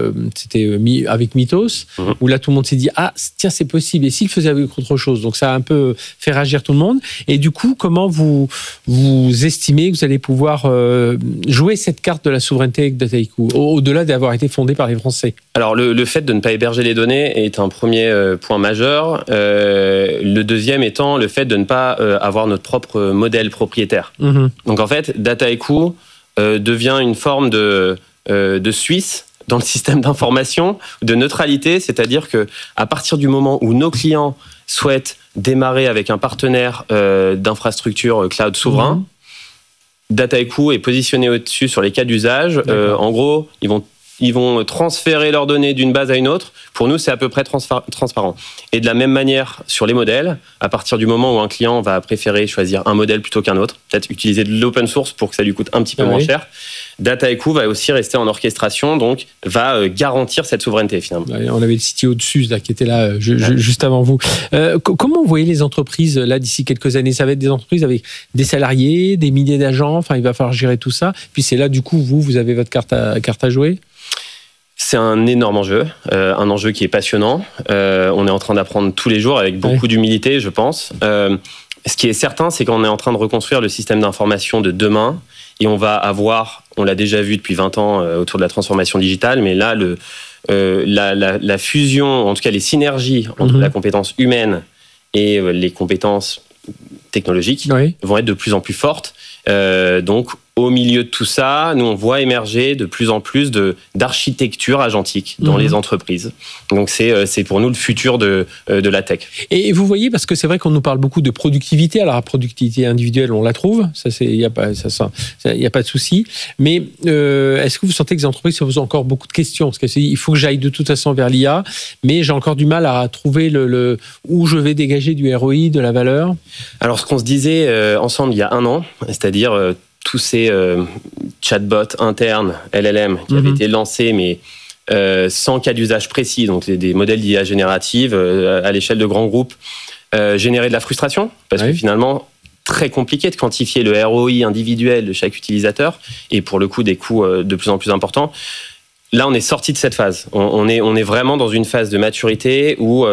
Mythos, où là tout le monde s'est dit tiens, c'est possible. Et s'il faisait avec autre chose, donc ça a un peu fait réagir tout le monde. Et du coup, comment vous estimez que vous allez pouvoir jouer cette carte de la souveraineté avec Dataiku, au-delà d'avoir été fondé par les Français? Alors, le fait de ne pas héberger les données est un premier point majeur. Le deuxième étant le fait de ne pas avoir notre propre modèle propriétaire. Donc, en fait, Dataiku devient une forme de Suisse dans le système d'information, de neutralité, c'est-à-dire qu'à partir du moment où nos clients souhaitent démarrer avec un partenaire d'infrastructure cloud souverain, Dataiku est positionné au-dessus sur les cas d'usage. En gros, ils vont transférer leurs données d'une base à une autre. Pour nous, c'est à peu près transparent. Et de la même manière, sur les modèles, à partir du moment où un client va préférer choisir un modèle plutôt qu'un autre, peut-être utiliser de l'open source pour que ça lui coûte un petit peu moins cher, Dataiku va aussi rester en orchestration, donc va garantir cette souveraineté finalement. On avait le CTO dessus là, qui était là juste avant vous. Comment vous voyez les entreprises là d'ici quelques années? Ça va être des entreprises avec des salariés, des milliers d'agents, enfin il va falloir gérer tout ça. Puis c'est là du coup vous avez votre carte à jouer. C'est un énorme enjeu, un enjeu qui est passionnant. On est en train d'apprendre tous les jours avec beaucoup d'humilité, je pense. Ce qui est certain, c'est qu'on est en train de reconstruire le système d'information de demain et on va avoir, on l'a déjà vu depuis 20 ans autour de la transformation digitale, mais là, la fusion, en tout cas les synergies entre la compétence humaine et les compétences technologiques vont être de plus en plus fortes. Donc, au milieu de tout ça, nous, on voit émerger de plus en plus d'architecture agentique dans les entreprises. Donc, c'est pour nous le futur de la tech. Et vous voyez, parce que c'est vrai qu'on nous parle beaucoup de productivité. Alors, la productivité individuelle, on la trouve. Ça, il n'y a pas de souci. Mais est-ce que vous sentez que les entreprises se posent encore beaucoup de questions? Parce qu'il faut que j'aille de toute façon vers l'IA, mais j'ai encore du mal à trouver où je vais dégager du ROI, de la valeur. Alors, ce qu'on se disait ensemble il y a un an, c'est-à-dire tous ces chatbots internes, LLM, qui avaient été lancés, mais sans cas d'usage précis, donc des modèles d'IA générative à l'échelle de grands groupes, généraient de la frustration, parce que finalement, très compliqué de quantifier le ROI individuel de chaque utilisateur, et pour le coup, des coûts de plus en plus importants. Là, on est sorti de cette phase. On est vraiment dans une phase de maturité où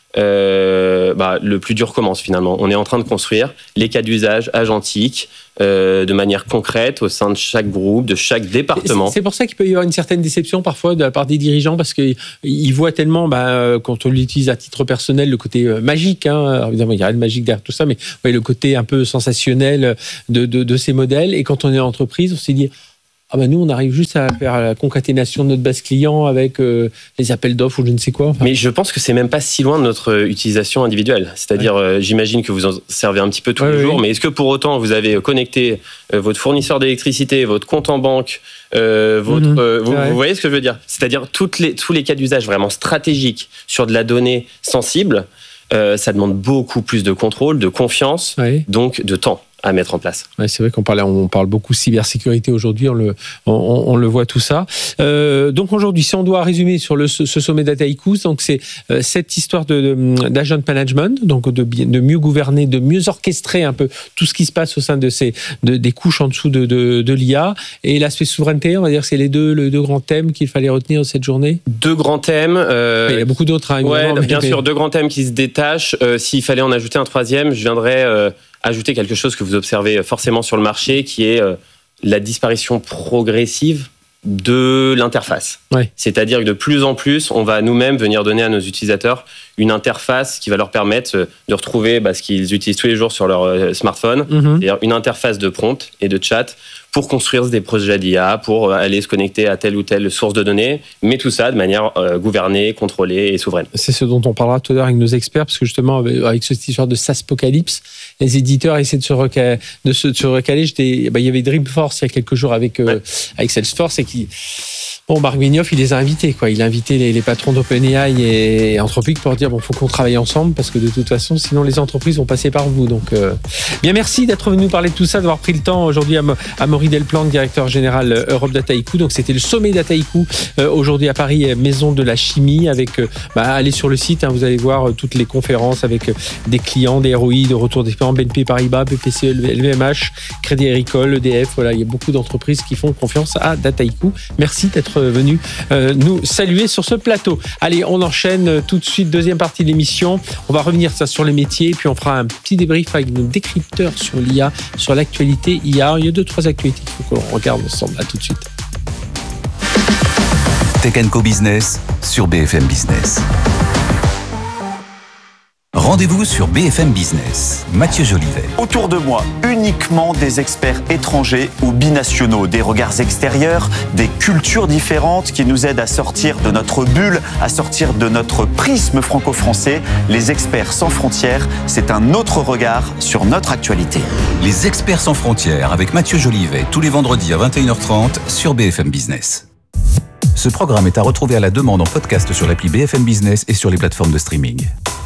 le plus dur commence finalement. On est en train de construire les cas d'usage agentiques de manière concrète au sein de chaque groupe, de chaque département. C'est pour ça qu'il peut y avoir une certaine déception parfois de la part des dirigeants, parce qu'ils voient tellement, quand on l'utilise à titre personnel, le côté magique. Alors, évidemment, il y a rien de magique derrière tout ça, mais le côté un peu sensationnel de ces modèles. Et quand on est en entreprise, on s'est dit... nous, on arrive juste à faire la concaténation de notre base client avec les appels d'offres ou je ne sais quoi. Mais je pense que c'est même pas si loin de notre utilisation individuelle. C'est-à-dire, j'imagine que vous en servez un petit peu tous les jours, mais est-ce que pour autant vous avez connecté votre fournisseur d'électricité, votre compte en banque, vous voyez ce que je veux dire ? C'est-à-dire tous les cas d'usage vraiment stratégiques sur de la donnée sensible, ça demande beaucoup plus de contrôle, de confiance, donc de temps à mettre en place. Ouais, c'est vrai qu'on parle beaucoup cybersécurité aujourd'hui, on le voit tout ça. Donc aujourd'hui, si on doit résumer sur ce sommet Dataiku, donc c'est cette histoire d'agent management, donc de mieux gouverner, de mieux orchestrer un peu tout ce qui se passe au sein de des couches en dessous de l'IA, et l'aspect souveraineté, on va dire que c'est les deux grands thèmes qu'il fallait retenir de cette journée. Deux grands thèmes. Il y a beaucoup d'autres. Bien sûr, deux grands thèmes qui se détachent. S'il fallait en ajouter un troisième, je viendrais ajouter quelque chose que vous observez forcément sur le marché, qui est la disparition progressive de l'interface. C'est-à-dire que de plus en plus, on va nous-mêmes venir donner à nos utilisateurs une interface qui va leur permettre de retrouver ce qu'ils utilisent tous les jours sur leur smartphone, c'est-à-dire une interface de prompt et de chat pour construire des projets d'IA, pour aller se connecter à telle ou telle source de données, mais tout ça de manière gouvernée, contrôlée et souveraine. C'est ce dont on parlera tout à l'heure avec nos experts, parce que justement, avec cette histoire de SaaSpocalypse, les éditeurs essaient de se recaler. Il y avait Dreamforce il y a quelques jours avec Salesforce, et qui... Marc Benioff, il les a invités, Il a invité les patrons d'OpenAI et Anthropic pour dire, faut qu'on travaille ensemble, parce que de toute façon, sinon les entreprises vont passer par vous. Donc, bien, merci d'être venu nous parler de tout ça, d'avoir pris le temps aujourd'hui à Maury Delplanque, directeur général Europe Dataiku. Donc, c'était le sommet Dataiku aujourd'hui à Paris, Maison de la Chimie, avec, allez sur le site, vous allez voir toutes les conférences avec des clients, des ROI, de retour d'expérience, BNP Paribas, BPCE, LVMH, Crédit Agricole, EDF. Voilà, il y a beaucoup d'entreprises qui font confiance à Dataiku. Merci d'être venu nous saluer sur ce plateau. Allez, on enchaîne tout de suite, deuxième partie de l'émission. On va revenir sur les métiers, puis on fera un petit débrief avec nos décrypteurs sur l'IA, sur l'actualité IA. Il y a 2-3 actualités qu'il faut qu'on regarde ensemble. À tout de suite. Tech & Co Business sur BFM Business. Rendez-vous sur BFM Business. Mathieu Jolivet. Autour de moi, uniquement des experts étrangers ou binationaux, des regards extérieurs, des cultures différentes qui nous aident à sortir de notre bulle, à sortir de notre prisme franco-français. Les experts sans frontières, c'est un autre regard sur notre actualité. Les experts sans frontières avec Mathieu Jolivet, tous les vendredis à 21h30 sur BFM Business. Ce programme est à retrouver à la demande en podcast sur l'appli BFM Business et sur les plateformes de streaming.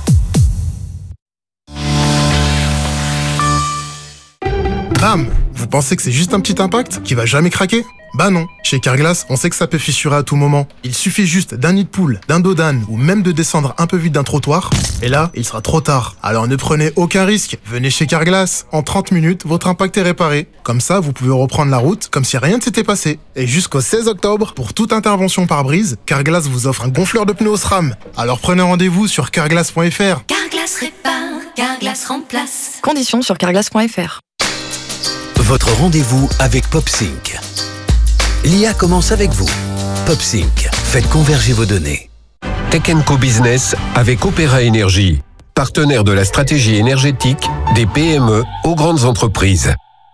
Bam! Vous pensez que c'est juste un petit impact qui va jamais craquer? Bah non, chez Carglass, on sait que ça peut fissurer à tout moment. Il suffit juste d'un nid de poule, d'un dos d'âne ou même de descendre un peu vite d'un trottoir, et là, il sera trop tard. Alors ne prenez aucun risque, venez chez Carglass. En 30 minutes, votre impact est réparé. Comme ça, vous pouvez reprendre la route comme si rien ne s'était passé. Et jusqu'au 16 octobre, pour toute intervention pare-brise, Carglass vous offre un gonfleur de pneus SRAM. Alors prenez rendez-vous sur carglass.fr. Carglass répare, Carglass remplace. Conditions sur carglass.fr. Votre rendez-vous avec PopSync. L'IA commence avec vous. PopSync, faites converger vos données. Tech & Co Business avec Opéra Énergie, partenaire de la stratégie énergétique des PME aux grandes entreprises.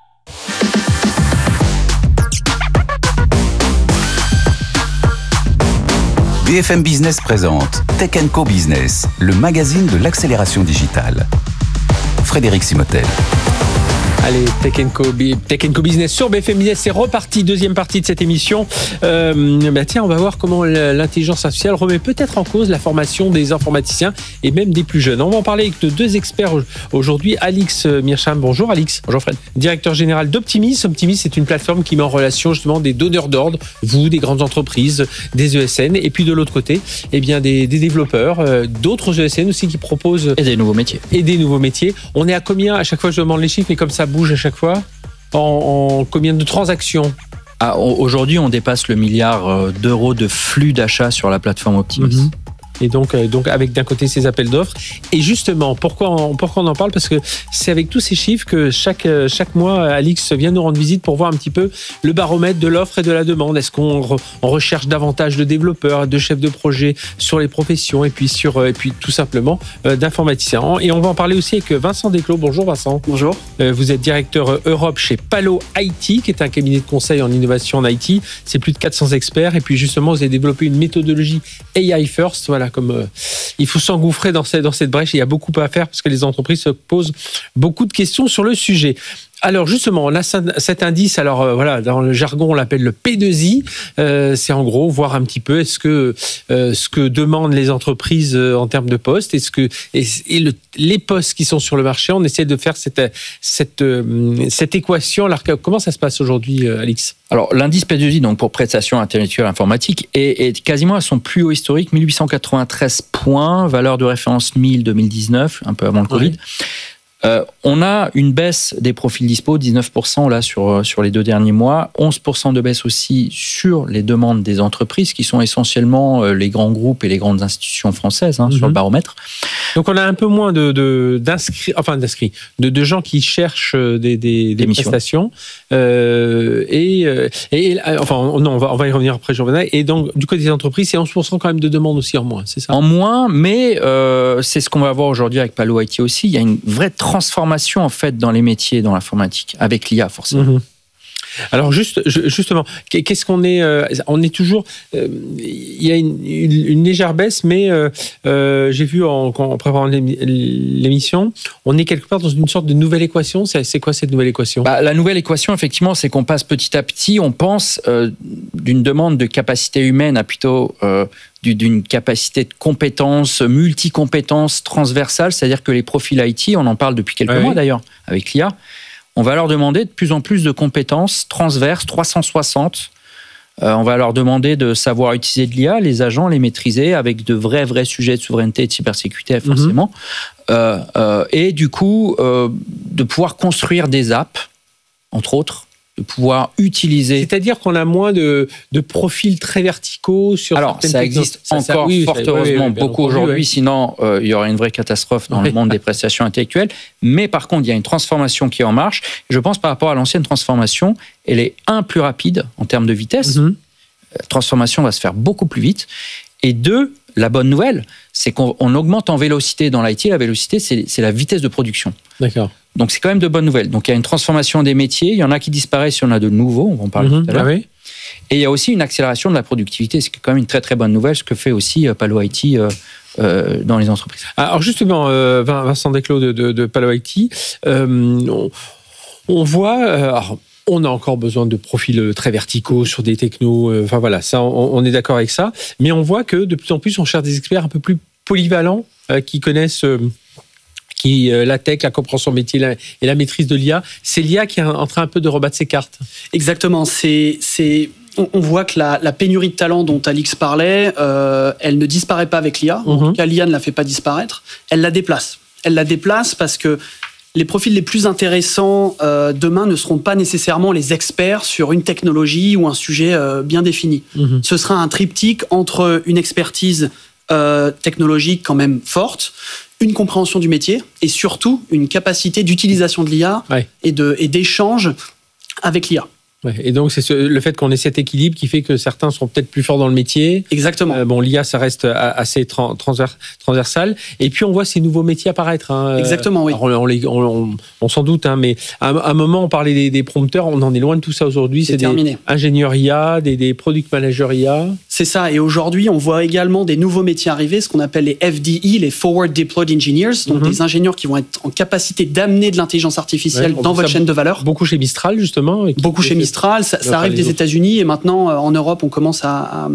BFM Business présente Tech & Co Business, le magazine de l'accélération digitale. Frédéric Simotel. Allez, Tech Co Business sur BFM Business, c'est reparti, deuxième partie de cette émission. Tiens, on va voir comment l'intelligence artificielle remet peut-être en cause la formation des informaticiens et même des plus jeunes. On va en parler avec deux experts aujourd'hui. Alix Mircham, bonjour Alix. Bonjour Fred. Directeur général d'Optimis. Optimis, c'est une plateforme qui met en relation justement des donneurs d'ordre, vous, des grandes entreprises, des ESN, et puis de l'autre côté, eh bien des développeurs, d'autres ESN aussi qui proposent... Et des nouveaux métiers. On est à combien? À chaque fois, je demande les chiffres, mais comme ça bouge à chaque fois, en combien de transactions? Aujourd'hui, on dépasse le milliard d'euros de flux d'achat sur la plateforme Optimis. Et donc avec d'un côté ces appels d'offres. Et justement, pourquoi on en parle? Parce que c'est avec tous ces chiffres que chaque mois, Alix vient nous rendre visite pour voir un petit peu le baromètre de l'offre et de la demande. Est-ce qu'on recherche davantage de développeurs, de chefs de projet sur les professions et puis tout simplement d'informaticiens. Et on va en parler aussi avec Vincent Desclos. Bonjour Vincent. Bonjour. Vous êtes directeur Europe chez Palo IT, qui est un cabinet de conseil en innovation en IT. C'est plus de 400 experts. Et puis justement, vous avez développé une méthodologie AI First. Voilà, comme il faut s'engouffrer dans cette brèche. Il y a beaucoup à faire parce que les entreprises se posent beaucoup de questions sur le sujet. Alors justement, on a cet indice, dans le jargon on l'appelle le P2I, c'est en gros voir un petit peu ce que demandent les entreprises en termes de postes, les postes qui sont sur le marché, on essaie de faire cette équation. Alors comment ça se passe aujourd'hui, Alix? Alors l'indice P2I, donc pour prestations intellectuelles informatiques, est quasiment à son plus haut historique, 1893 points, valeur de référence 1000 2019, un peu avant le Covid. Oui. On a une baisse des profils dispo, 19% là sur les 2 derniers mois, 11% de baisse aussi sur les demandes des entreprises qui sont essentiellement les grands groupes et les grandes institutions françaises sur le baromètre. Donc on a un peu moins de gens qui cherchent des prestations. On va y revenir après, Jean-Bernard. Et donc du côté des entreprises, c'est 11% quand même de demandes aussi en moins, c'est ça? En moins, mais c'est ce qu'on va voir aujourd'hui avec Palo IT aussi. Il y a une vraie transformation en fait dans les métiers, dans l'informatique, avec l'IA forcément. Alors justement, qu'est-ce qu'on est? On est toujours. Il y a une légère baisse, mais j'ai vu en préparant l'émission, on est quelque part dans une sorte de nouvelle équation. C'est quoi cette nouvelle équation? La nouvelle équation, effectivement, c'est qu'on passe petit à petit. On pense d'une demande de capacité humaine à plutôt d'une capacité de compétences, multi-compétences transversales, c'est-à-dire que les profils IT, on en parle depuis quelques mois d'ailleurs avec l'IA. On va leur demander de plus en plus de compétences transverses, 360. On va leur demander de savoir utiliser de l'IA, les agents, les maîtriser avec de vrais sujets de souveraineté et de cybersécurité, forcément. Et du coup, de pouvoir construire des apps, entre autres, de pouvoir utiliser... C'est-à-dire qu'on a moins de profils très verticaux sur... Alors, ça existe encore, fort heureusement, beaucoup aujourd'hui, sinon il y aurait une vraie catastrophe dans le monde des prestations intellectuelles. Mais par contre, il y a une transformation qui est en marche. Je pense par rapport à l'ancienne transformation, elle est plus rapide en termes de vitesse. La transformation va se faire beaucoup plus vite. Et 2, la bonne nouvelle, c'est qu'on augmente en vélocité dans l'IT. La vélocité, c'est la vitesse de production. D'accord. Donc, c'est quand même de bonnes nouvelles. Donc, il y a une transformation des métiers. Il y en a qui disparaissent, il y en a de nouveaux. On va en parler tout à l'heure. Et il y a aussi une accélération de la productivité. C'est quand même une très, très bonne nouvelle, ce que fait aussi Palo IT dans les entreprises. Alors, justement, Vincent Desclos de Palo IT, on voit... on a encore besoin de profils très verticaux sur des technos. Ça, on est d'accord avec ça. Mais on voit que de plus en plus, on cherche des experts un peu plus polyvalents qui connaissent... la tech, la compréhension métier et la maîtrise de l'IA. C'est l'IA qui est en train un peu de rebattre ses cartes. Exactement. On voit que la pénurie de talent dont Alix parlait, elle ne disparaît pas avec l'IA. En tout cas, l'IA ne la fait pas disparaître. Elle la déplace. Elle la déplace parce que les profils les plus intéressants demain ne seront pas nécessairement les experts sur une technologie ou un sujet bien défini. Ce sera un triptyque entre une expertise technologique quand même forte, une compréhension du métier et surtout une capacité d'utilisation de l'IA et d'échange avec l'IA. Ouais, et donc, c'est le fait qu'on ait cet équilibre qui fait que certains sont peut-être plus forts dans le métier. Exactement. L'IA, ça reste assez transversal. Et puis, on voit ces nouveaux métiers apparaître. Exactement, oui. Alors, on s'en doute, mais à un moment, on parlait des prompteurs. On en est loin de tout ça aujourd'hui. C'est terminé. Des ingénieurs IA, des product managers IA. C'est ça. Et aujourd'hui, on voit également des nouveaux métiers arriver, ce qu'on appelle les FDE, les Forward Deployed Engineers, donc des ingénieurs qui vont être en capacité d'amener de l'intelligence artificielle dans votre chaîne de valeur. Beaucoup chez Mistral, justement. Beaucoup chez Mistral. Ça arrive des États-Unis et maintenant, en Europe, on commence à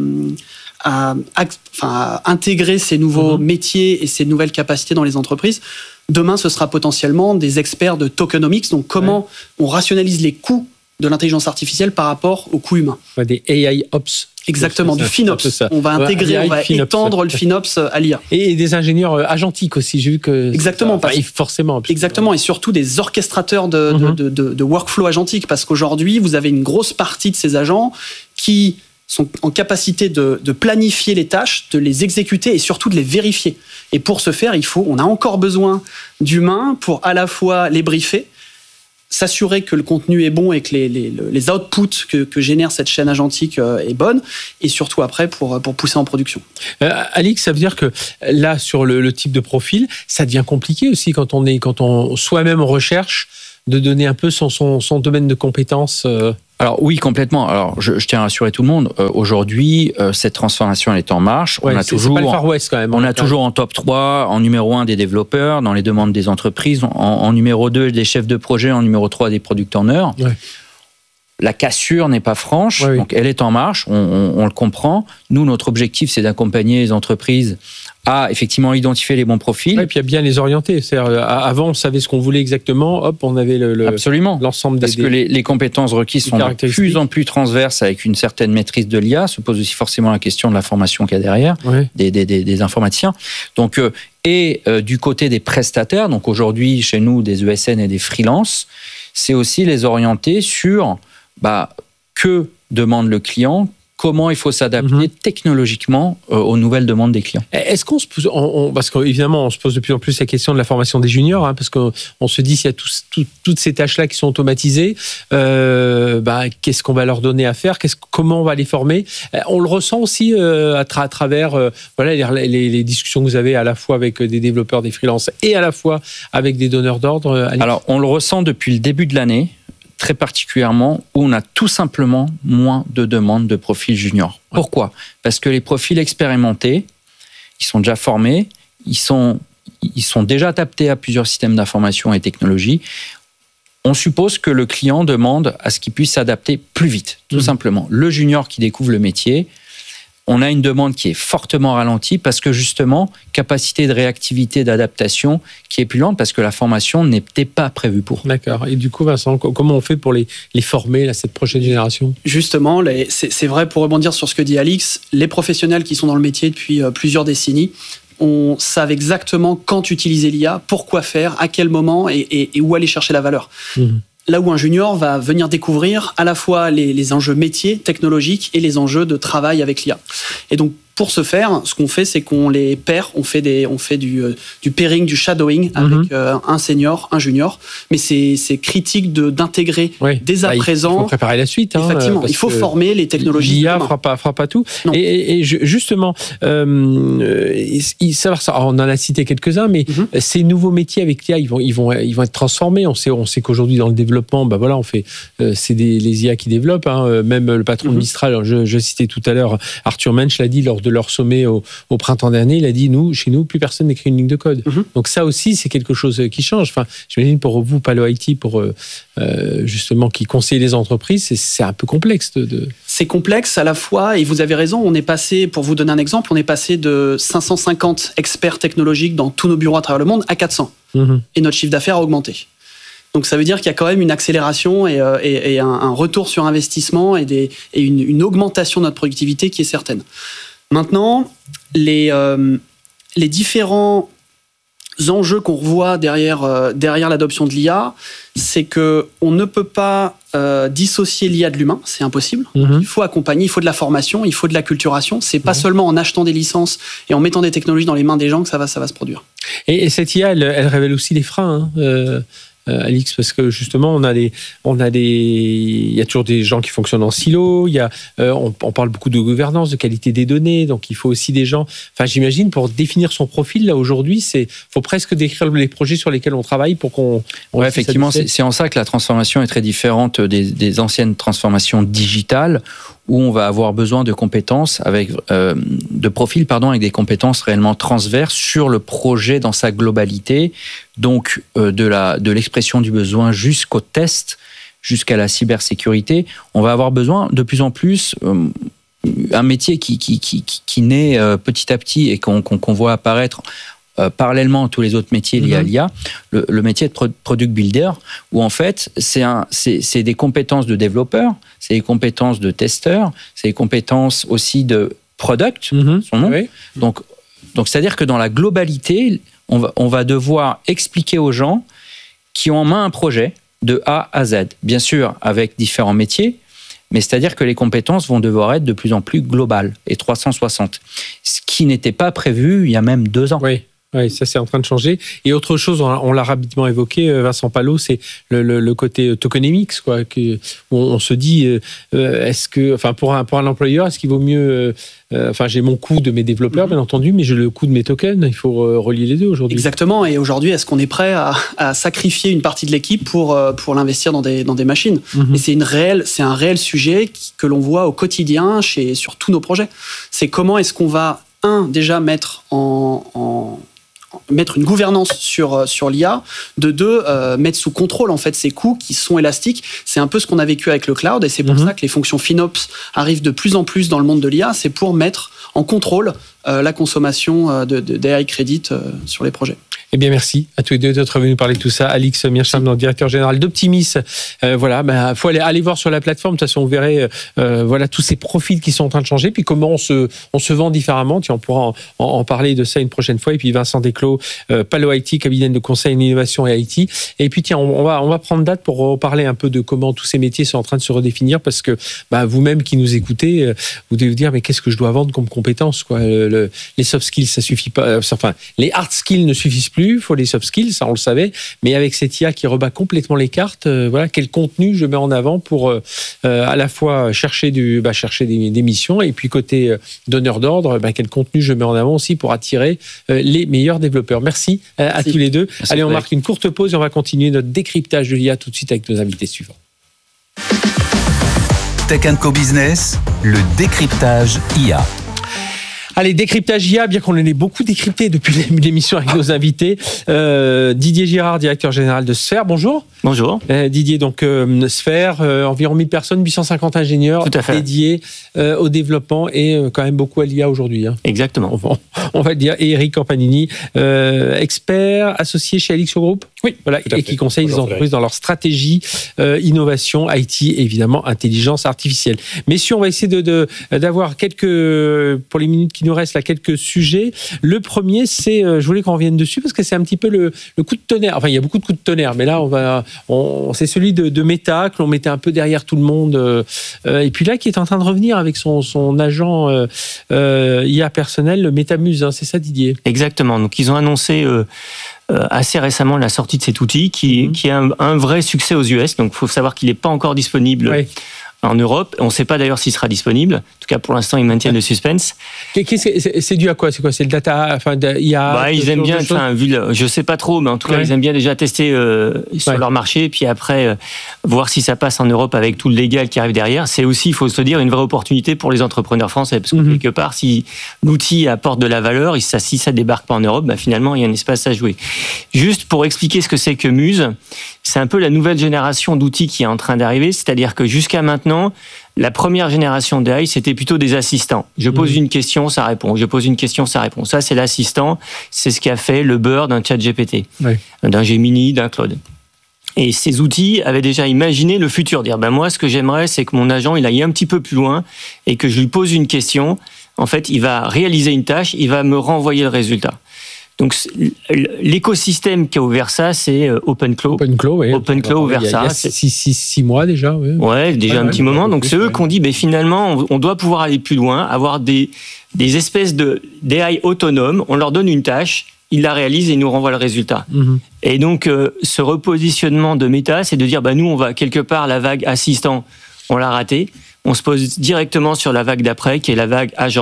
intégrer ces nouveaux métiers et ces nouvelles capacités dans les entreprises. Demain, ce sera potentiellement des experts de tokenomics, donc comment on rationalise les coûts de l'intelligence artificielle par rapport aux coûts humains. Des AI Ops. Exactement, du FinOps. On va intégrer, on va étendre le FinOps à l'IA. Et des ingénieurs agentiques aussi, j'ai vu que... Exactement. Forcément. Exactement, et surtout des orchestrateurs de workflow agentique, parce qu'aujourd'hui, vous avez une grosse partie de ces agents qui sont en capacité de planifier les tâches, de les exécuter et surtout de les vérifier. Et pour ce faire, on a encore besoin d'humains pour à la fois les briefer, s'assurer que le contenu est bon et que les outputs que génère cette chaîne agentique est bonne, et surtout après pour pousser en production. Alix, ça veut dire que là, sur le type de profil, ça devient compliqué aussi quand on soi-même recherche de donner un peu son domaine de compétences. Alors oui, complètement. Alors je tiens à rassurer tout le monde. Aujourd'hui, cette transformation elle est en marche. Ouais, c'est pas le Far West quand même. On a toujours en top 3, en numéro 1 des développeurs dans les demandes des entreprises, en numéro 2 des chefs de projet, en numéro 3 des product owners. Ouais. La cassure n'est pas franche, donc elle est en marche, on le comprend. Nous, notre objectif, c'est d'accompagner les entreprises à effectivement identifier les bons profils. Et puis à bien les orienter. C'est-à-dire, avant, on savait ce qu'on voulait exactement, hop, on avait Absolument. L'ensemble Parce que les compétences requises sont de plus en plus transverses avec une certaine maîtrise de l'IA. Se pose aussi forcément la question de la formation qu'il y a derrière, des informaticiens. Donc, du côté des prestataires, donc aujourd'hui, chez nous, des ESN et des freelances, c'est aussi les orienter sur que demande le client, comment il faut s'adapter technologiquement aux nouvelles demandes des clients. Est-ce qu'on se pose, parce qu'évidemment, on se pose de plus en plus la question de la formation des juniors, parce qu'on se dit s'il y a toutes ces tâches-là qui sont automatisées, qu'est-ce qu'on va leur donner à faire, comment on va les former. On le ressent aussi à travers les discussions que vous avez à la fois avec des développeurs, des freelances et à la fois avec des donneurs d'ordre. Alors, on le ressent depuis le début de l'année, très particulièrement, où on a tout simplement moins de demandes de profils juniors. Pourquoi ? Parce que les profils expérimentés, ils sont déjà formés, ils sont déjà adaptés à plusieurs systèmes d'information et technologies. On suppose que le client demande à ce qu'il puisse s'adapter plus vite, tout simplement. Le junior qui découvre le métier, on a une demande qui est fortement ralentie parce que justement, capacité de réactivité, d'adaptation qui est plus lente parce que la formation n'était pas prévue pour. D'accord. Et du coup, Vincent, comment on fait pour les former, cette prochaine génération ? Justement, c'est vrai, pour rebondir sur ce que dit Alix, les professionnels qui sont dans le métier depuis plusieurs décennies, on savent exactement quand utiliser l'IA, pourquoi faire, à quel moment et où aller chercher la valeur. Là où un junior va venir découvrir à la fois les enjeux métiers, technologiques et les enjeux de travail avec l'IA. Et donc, pour ce faire, ce qu'on fait, c'est qu'on les paire, on fait du pairing, du shadowing avec un senior, un junior. Mais c'est critique d'intégrer dès à présent. Il faut préparer la suite. Effectivement, il faut former les technologies. L'IA fera pas tout. Et justement, savoir ça. On en a cité quelques-uns, mais ces nouveaux métiers avec l'IA, ils vont être transformés. On sait qu'aujourd'hui dans le développement, c'est les IA qui développent. Même le patron de Mistral, je citais tout à l'heure, Arthur Mensch l'a dit lors de leur sommet au printemps dernier, il a dit chez nous, plus personne n'écrit une ligne de code. Donc ça aussi, c'est quelque chose qui change. Enfin, j'imagine pour vous, Palo IT, pour justement qui conseille les entreprises, c'est un peu complexe. C'est complexe à la fois, et vous avez raison, on est passé, pour vous donner un exemple, on est passé de 550 experts technologiques dans tous nos bureaux à travers le monde à 400. Et notre chiffre d'affaires a augmenté. Donc ça veut dire qu'il y a quand même une accélération et un retour sur investissement et une augmentation de notre productivité qui est certaine. Maintenant, les différents enjeux qu'on revoit derrière l'adoption de l'IA, c'est qu'on ne peut pas dissocier l'IA de l'humain, c'est impossible. Il faut accompagner, il faut de la formation, il faut de l'acculturation. C'est pas seulement en achetant des licences et en mettant des technologies dans les mains des gens que ça va se produire. Et cette IA, elle révèle aussi les freins. Alix, parce que justement, il y a toujours des gens qui fonctionnent en silo. On parle beaucoup de gouvernance, de qualité des données. Donc, il faut aussi des gens. Enfin, j'imagine pour définir son profil là aujourd'hui, faut presque décrire les projets sur lesquels on travaille pour qu'on. Effectivement, c'est en ça que la transformation est très différente des anciennes transformations digitales où on va avoir besoin de compétences de profils avec des compétences réellement transverses sur le projet dans sa globalité, donc de l'expression du besoin jusqu'au test, jusqu'à la cybersécurité. On va avoir besoin de plus en plus un métier qui naît petit à petit et qu'on voit apparaître parallèlement à tous les autres métiers liés à l'IA, le métier de product builder, où en fait, c'est des compétences de développeur, c'est des compétences de testeur, c'est des compétences aussi de product, son nom. Oui. Donc, c'est-à-dire que dans la globalité, on va devoir expliquer aux gens qui ont en main un projet de A à Z. Bien sûr, avec différents métiers, mais c'est-à-dire que les compétences vont devoir être de plus en plus globales et 360. Ce qui n'était pas prévu il y a même 2 ans. Oui, ça c'est en train de changer. Et autre chose, on l'a rapidement évoqué, Vincent Palot, c'est le côté tokenomics, quoi. Où on se dit, est-ce que, pour un employeur, est-ce qu'il vaut mieux, j'ai mon coût de mes développeurs, bien entendu, mais j'ai le coût de mes tokens. Il faut relier les deux aujourd'hui. Exactement. Et aujourd'hui, est-ce qu'on est prêt à sacrifier une partie de l'équipe pour l'investir dans des machines? Et c'est un réel sujet que l'on voit au quotidien sur tous nos projets. C'est comment est-ce qu'on va déjà mettre mettre une gouvernance sur l'IA, de 2, mettre sous contrôle en fait ces coûts qui sont élastiques. C'est un peu ce qu'on a vécu avec le cloud et c'est pour ça que les fonctions FinOps arrivent de plus en plus dans le monde de l'IA. C'est pour mettre en contrôle la consommation d'AI Credit sur les projets. Eh bien, merci à tous les deux d'être venus parler de tout ça. Alix Mearsham, directeur général d'Optimis. Faut aller voir sur la plateforme. De toute façon, vous verrez tous ces profils qui sont en train de changer. Puis comment on se vend différemment. Tiens, on pourra en parler de ça une prochaine fois. Et puis Vincent Desclos, Palo IT, cabinet de conseil en innovation et IT. Et puis tiens, on va prendre date pour parler un peu de comment tous ces métiers sont en train de se redéfinir. Parce que vous-même qui nous écoutez, vous devez vous dire mais qu'est-ce que je dois vendre comme compétences, quoi. Les soft skills, ça suffit pas. Les hard skills ne suffisent plus. Il faut les soft skills, ça on le savait, mais avec cette IA qui rebat complètement les cartes, quel contenu je mets en avant pour à la fois chercher des missions et puis côté donneur d'ordre, quel contenu je mets en avant aussi pour attirer les meilleurs développeurs. Merci à tous les deux. Merci. Allez, on marque une courte pause et on va continuer notre décryptage de l'IA tout de suite avec nos invités suivants. Tech & Co Business, le décryptage IA. Allez, décryptage IA, bien qu'on en ait beaucoup décrypté depuis l'émission avec nos invités. Didier Girard, directeur général de Sphère, bonjour. Bonjour. Didier, donc Sphère, environ 1000 personnes, 850 ingénieurs dédiés au développement et quand même beaucoup à l'IA aujourd'hui. Exactement. On va le dire. Et Eric Campanini, expert associé chez Alixio Group. Oui, voilà, et qui conseille les entreprises dans leur stratégie, innovation, IT, évidemment, intelligence artificielle. Messieurs, on va essayer d'avoir pour les minutes qui nous restent, là, quelques sujets. Le premier, c'est, je voulais qu'on revienne dessus parce que c'est un petit peu le coup de tonnerre. Enfin, il y a beaucoup de coups de tonnerre, mais là, c'est celui de Meta, que l'on mettait un peu derrière tout le monde. Et puis là, qui est en train de revenir avec son agent IA personnel, le MetaMuse, c'est ça, Didier? Exactement. Donc, ils ont annoncé assez récemment la sortie de cet outil qui a un vrai succès aux US. Donc, il faut savoir qu'il n'est pas encore disponible en Europe. On ne sait pas d'ailleurs s'il sera disponible. En tout cas, pour l'instant, ils maintiennent le suspense. C'est dû à quoi? C'est quoi? C'est le data, IA? Ils aiment bien, je ne sais pas trop, mais en tout cas, ils aiment bien déjà tester sur leur marché, et puis après, voir si ça passe en Europe avec tout le légal qui arrive derrière. C'est aussi, il faut se dire, une vraie opportunité pour les entrepreneurs français, parce que quelque part, si l'outil apporte de la valeur, si ça débarque pas en Europe, finalement, il y a un espace à jouer. Juste pour expliquer ce que c'est que Muse, c'est un peu la nouvelle génération d'outils qui est en train d'arriver, c'est-à-dire que jusqu'à maintenant, la première génération d'AI, c'était plutôt des assistants. Je pose une question, ça répond. Je pose une question, ça répond. Ça, c'est l'assistant. C'est ce qui a fait le beurre d'un ChatGPT, d'un Gemini, d'un Claude. Et ces outils avaient déjà imaginé le futur. Dire, moi, ce que j'aimerais, c'est que mon agent, il aille un petit peu plus loin et que je lui pose une question. En fait, il va réaliser une tâche, il va me renvoyer le résultat. Donc, l'écosystème qui a ouvert ça, c'est OpenClaw. OpenClaw ouvert ça. Il y a 6 mois déjà. Déjà un petit moment. Donc, c'est eux qui ont dit, finalement, on doit pouvoir aller plus loin, avoir des espèces d'AI autonomes. On leur donne une tâche, ils la réalisent et ils nous renvoient le résultat. Et donc, ce repositionnement de Meta, c'est de dire, nous, on va quelque part, la vague assistant, on l'a raté. On se pose directement sur la vague d'après, qui est la vague agent.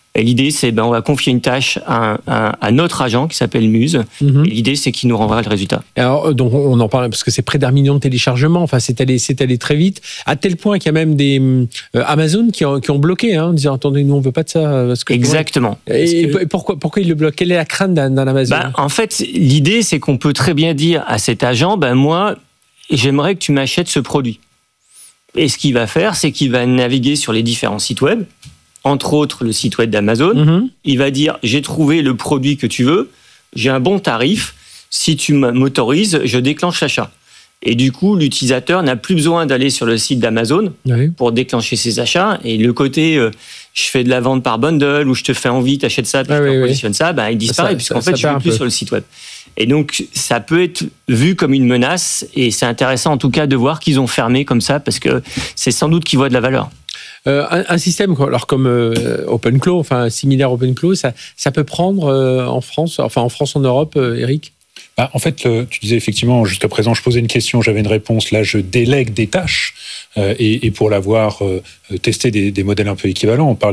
Et l'idée, c'est on va confier une tâche à notre agent qui s'appelle Muse. Et l'idée, c'est qu'il nous renverra le résultat. Alors, donc, on en parle parce que c'est près d'1 million de téléchargements. Enfin, c'est allé très vite, à tel point qu'il y a même des Amazon qui ont bloqué, en disant attendez, nous on veut pas de ça. Parce que exactement. Et pourquoi ils le bloquent? Quelle est la crainte d'un Amazon? En fait, l'idée, c'est qu'on peut très bien dire à cet agent, moi, j'aimerais que tu m'achètes ce produit. Et ce qu'il va faire, c'est qu'il va naviguer sur les différents sites web, entre autres le site web d'Amazon. Il va dire, j'ai trouvé le produit que tu veux, j'ai un bon tarif, si tu m'autorises, je déclenche l'achat. Et du coup, l'utilisateur n'a plus besoin d'aller sur le site d'Amazon pour déclencher ses achats. Et le côté, je fais de la vente par bundle, ou je te fais envie, t'achètes ça, puis je te positionne ça, il disparaît, puisqu'en fait, je ne vais plus sur le site web. Et donc, ça peut être vu comme une menace, et c'est intéressant en tout cas de voir qu'ils ont fermé comme ça, parce que c'est sans doute qu'ils voient de la valeur. Un système alors comme OpenClaw, similaire OpenClaw, ça peut prendre en France, en Europe, Eric? En fait, tu disais effectivement, jusqu'à présent, je posais une question, j'avais une réponse. Là, je délègue des tâches. Et pour l'avoir testé des modèles un peu équivalents, on parle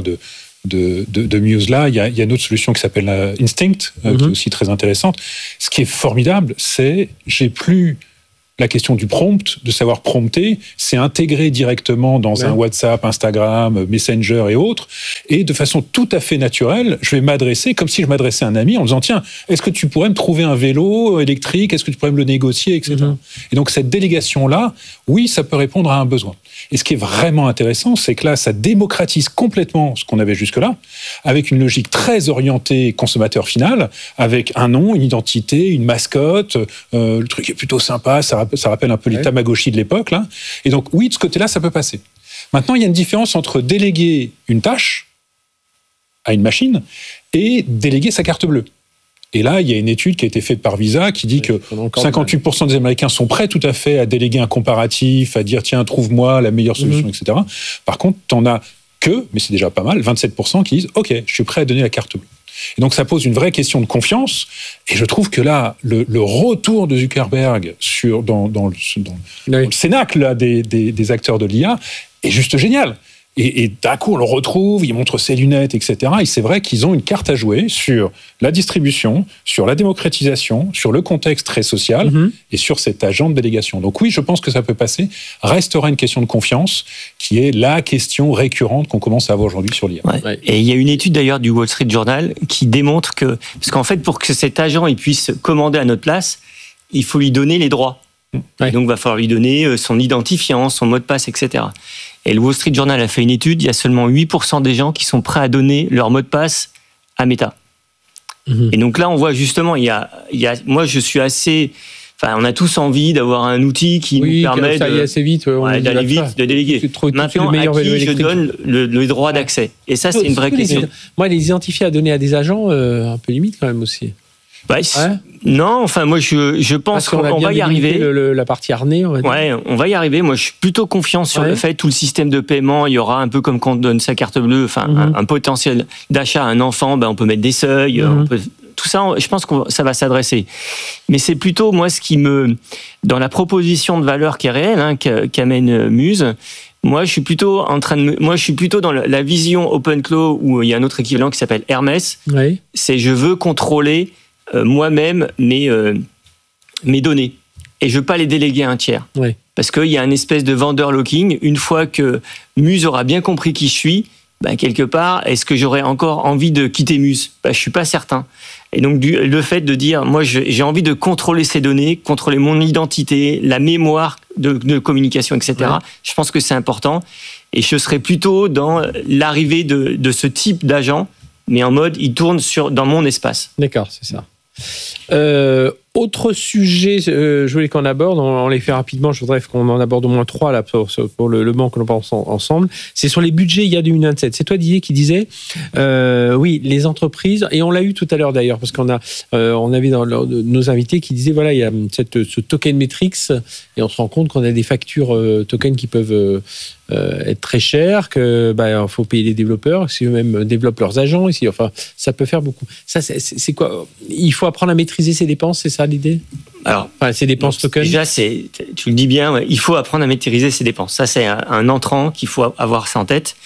de Muse là. Il y a une autre solution qui s'appelle Instinct, qui est aussi très intéressante. Ce qui est formidable, c'est j'ai plus la question du prompt, de savoir prompter, c'est intégré directement dans un WhatsApp, Instagram, Messenger et autres, et de façon tout à fait naturelle, je vais m'adresser comme si je m'adressais à un ami en disant tiens, est-ce que tu pourrais me trouver un vélo électrique, est-ce que tu pourrais me le négocier, etc. Et donc cette délégation-là, oui, ça peut répondre à un besoin. Et ce qui est vraiment intéressant, c'est que là, ça démocratise complètement ce qu'on avait jusque-là, avec une logique très orientée consommateur final, avec un nom, une identité, une mascotte, le truc est plutôt sympa, ça rappelle un peu les Tamagotchi de l'époque, là. Et donc, oui, de ce côté-là, ça peut passer. Maintenant, il y a une différence entre déléguer une tâche à une machine et déléguer sa carte bleue. Et là, il y a une étude qui a été faite par Visa qui dit que 58% des Américains sont prêts tout à fait à déléguer un comparatif, à dire tiens, trouve-moi la meilleure solution, etc. Par contre, t'en as que, mais c'est déjà pas mal, 27% qui disent ok, je suis prêt à donner la carte bleue. Et donc ça pose une vraie question de confiance. Et je trouve que là, le retour de Zuckerberg dans le cénacle là, des acteurs de l'IA est juste génial. Et d'un coup, on le retrouve, il montre ses lunettes, etc. Et c'est vrai qu'ils ont une carte à jouer sur la distribution, sur la démocratisation, sur le contexte très social et sur cet agent de délégation. Donc oui, je pense que ça peut passer. Restera une question de confiance qui est la question récurrente qu'on commence à avoir aujourd'hui sur l'IA. Et il y a une étude d'ailleurs du Wall Street Journal qui démontre que, parce qu'en fait, pour que cet agent il puisse commander à notre place, il faut lui donner les droits. Et donc, il va falloir lui donner son identifiant, son mot de passe, etc. Et le Wall Street Journal a fait une étude, il y a seulement 8% des gens qui sont prêts à donner leur mot de passe à Meta. Et donc là, on voit justement, moi, je suis assez... on a tous envie d'avoir un outil qui nous permet d'aller assez vite, d'aller vite, de déléguer. Maintenant, à qui je donne le droit d'accès? Et ça, c'est une vraie question. Moi, les identifier à donner à des agents, un peu limite quand même aussi. Non, moi je pense qu'on va y arriver. La partie harnais, on va dire. On va y arriver. Moi, je suis plutôt confiant sur le fait tout le système de paiement. Il y aura un peu comme quand on donne sa carte bleue, un potentiel d'achat à un enfant. On peut mettre des seuils. Tout ça, je pense que ça va s'adresser. Mais c'est plutôt moi ce qui dans la proposition de valeur qui est réelle, qu'amène Muse. Moi, je suis plutôt dans la vision OpenClaw où il y a un autre équivalent qui s'appelle Hermès. C'est je veux contrôler moi-même mes données et je veux pas les déléguer à un tiers parce qu'il y a une espèce de vendor locking. Une fois que Muse aura bien compris qui je suis, quelque part, est-ce que j'aurais encore envie de quitter Muse? Je suis pas certain. Et donc le fait de dire moi j'ai envie de contrôler ces données, contrôler mon identité, la mémoire de communication, etc. Je pense que c'est important et je serais plutôt dans l'arrivée de ce type d'agent, mais en mode il tourne dans mon espace. D'accord, c'est ça. Autre sujet, je voulais qu'on aborde, on les fait rapidement, je voudrais qu'on en aborde au moins 3 là, pour le banc que l'on pense ensemble. C'est sur les budgets IA 2027. C'est toi, Didier, qui disais, oui, les entreprises, et on l'a eu tout à l'heure d'ailleurs, parce qu'on avait dans nos invités qui disaient, voilà, il y a ce token metrics, et on se rend compte qu'on a des factures tokens qui peuvent être très chères, que faut payer les développeurs, si eux-mêmes développent leurs agents, ici, ça peut faire beaucoup. Ça, c'est quoi? Il faut apprendre à maîtriser ses dépenses, c'est ça l'idée? Alors, ces dépenses tokens. Déjà, tu le dis bien, il faut apprendre à maîtriser ses dépenses. Ça, c'est un entrant qu'il faut avoir ça en tête.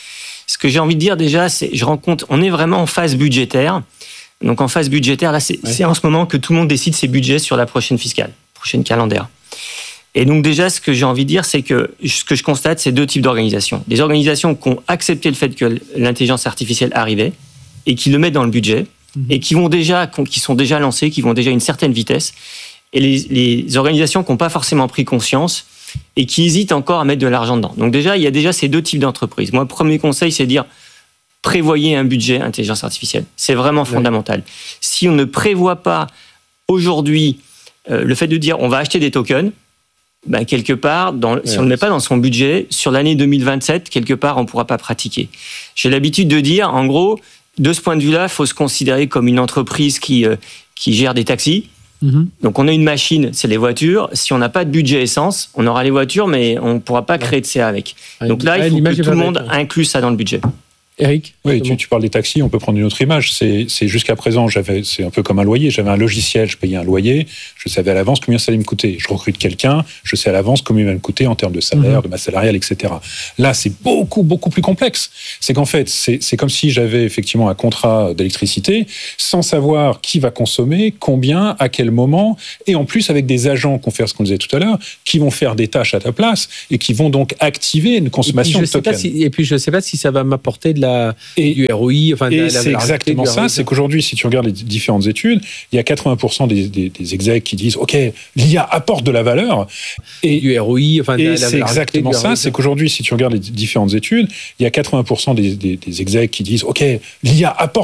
Ce que j'ai envie de dire déjà, c'est, on est vraiment en phase budgétaire. Donc en phase budgétaire, là, c'est en ce moment que tout le monde décide ses budgets sur la prochaine calendaire. Et donc déjà, ce que j'ai envie de dire, c'est que ce que je constate, c'est deux types d'organisations. Des organisations qui ont accepté le fait que l'intelligence artificielle arrivait et qui le mettent dans le budget et qui sont déjà lancées, qui vont déjà à une certaine vitesse. Et les organisations qui n'ont pas forcément pris conscience et qui hésitent encore à mettre de l'argent dedans. Donc déjà, il y a déjà ces deux types d'entreprises. Moi, premier conseil, c'est de dire prévoyez un budget intelligence artificielle. C'est vraiment fondamental. Si on ne prévoit pas aujourd'hui le fait de dire on va acheter des tokens, ben, quelque part, si on ne le met pas dans son budget, sur l'année 2027, quelque part, on ne pourra pas pratiquer. J'ai l'habitude de dire, en gros, de ce point de vue-là, il faut se considérer comme une entreprise qui gère des taxis. Donc on a une machine, c'est les voitures. Si on n'a pas de budget essence, on aura les voitures, mais on ne pourra pas créer de CA avec. Donc là, il faut que tout le monde inclue ça dans le budget. Eric, oui, tu parles des taxis, on peut prendre une autre image. C'est jusqu'à présent, c'est un peu comme un loyer. J'avais un logiciel, je payais un loyer, je savais à l'avance combien ça allait me coûter. Je recrute quelqu'un, je sais à l'avance combien il va me coûter en termes de salaire, de masse salariale, etc. Là, c'est beaucoup, beaucoup plus complexe. C'est qu'en fait, c'est comme si j'avais effectivement un contrat d'électricité sans savoir qui va consommer, combien, à quel moment, et en plus avec des agents qui vont faire ce qu'on disait tout à l'heure, qui vont faire des tâches à ta place et qui vont donc activer une consommation de tokens. Et puis, je ne sais pas si ça va m'apporter du ROI. C'est exactement ça. C'est qu'aujourd'hui, si tu regardes les différentes études, il y a 80% des execs qui disent « Ok, l'IA apporte de la valeur. » Et du ROI. C'est exactement ça. C'est qu'aujourd'hui, si tu regardes les différentes études, il y a 80% des execs qui disent « Ok, l'IA apporte de la valeur. »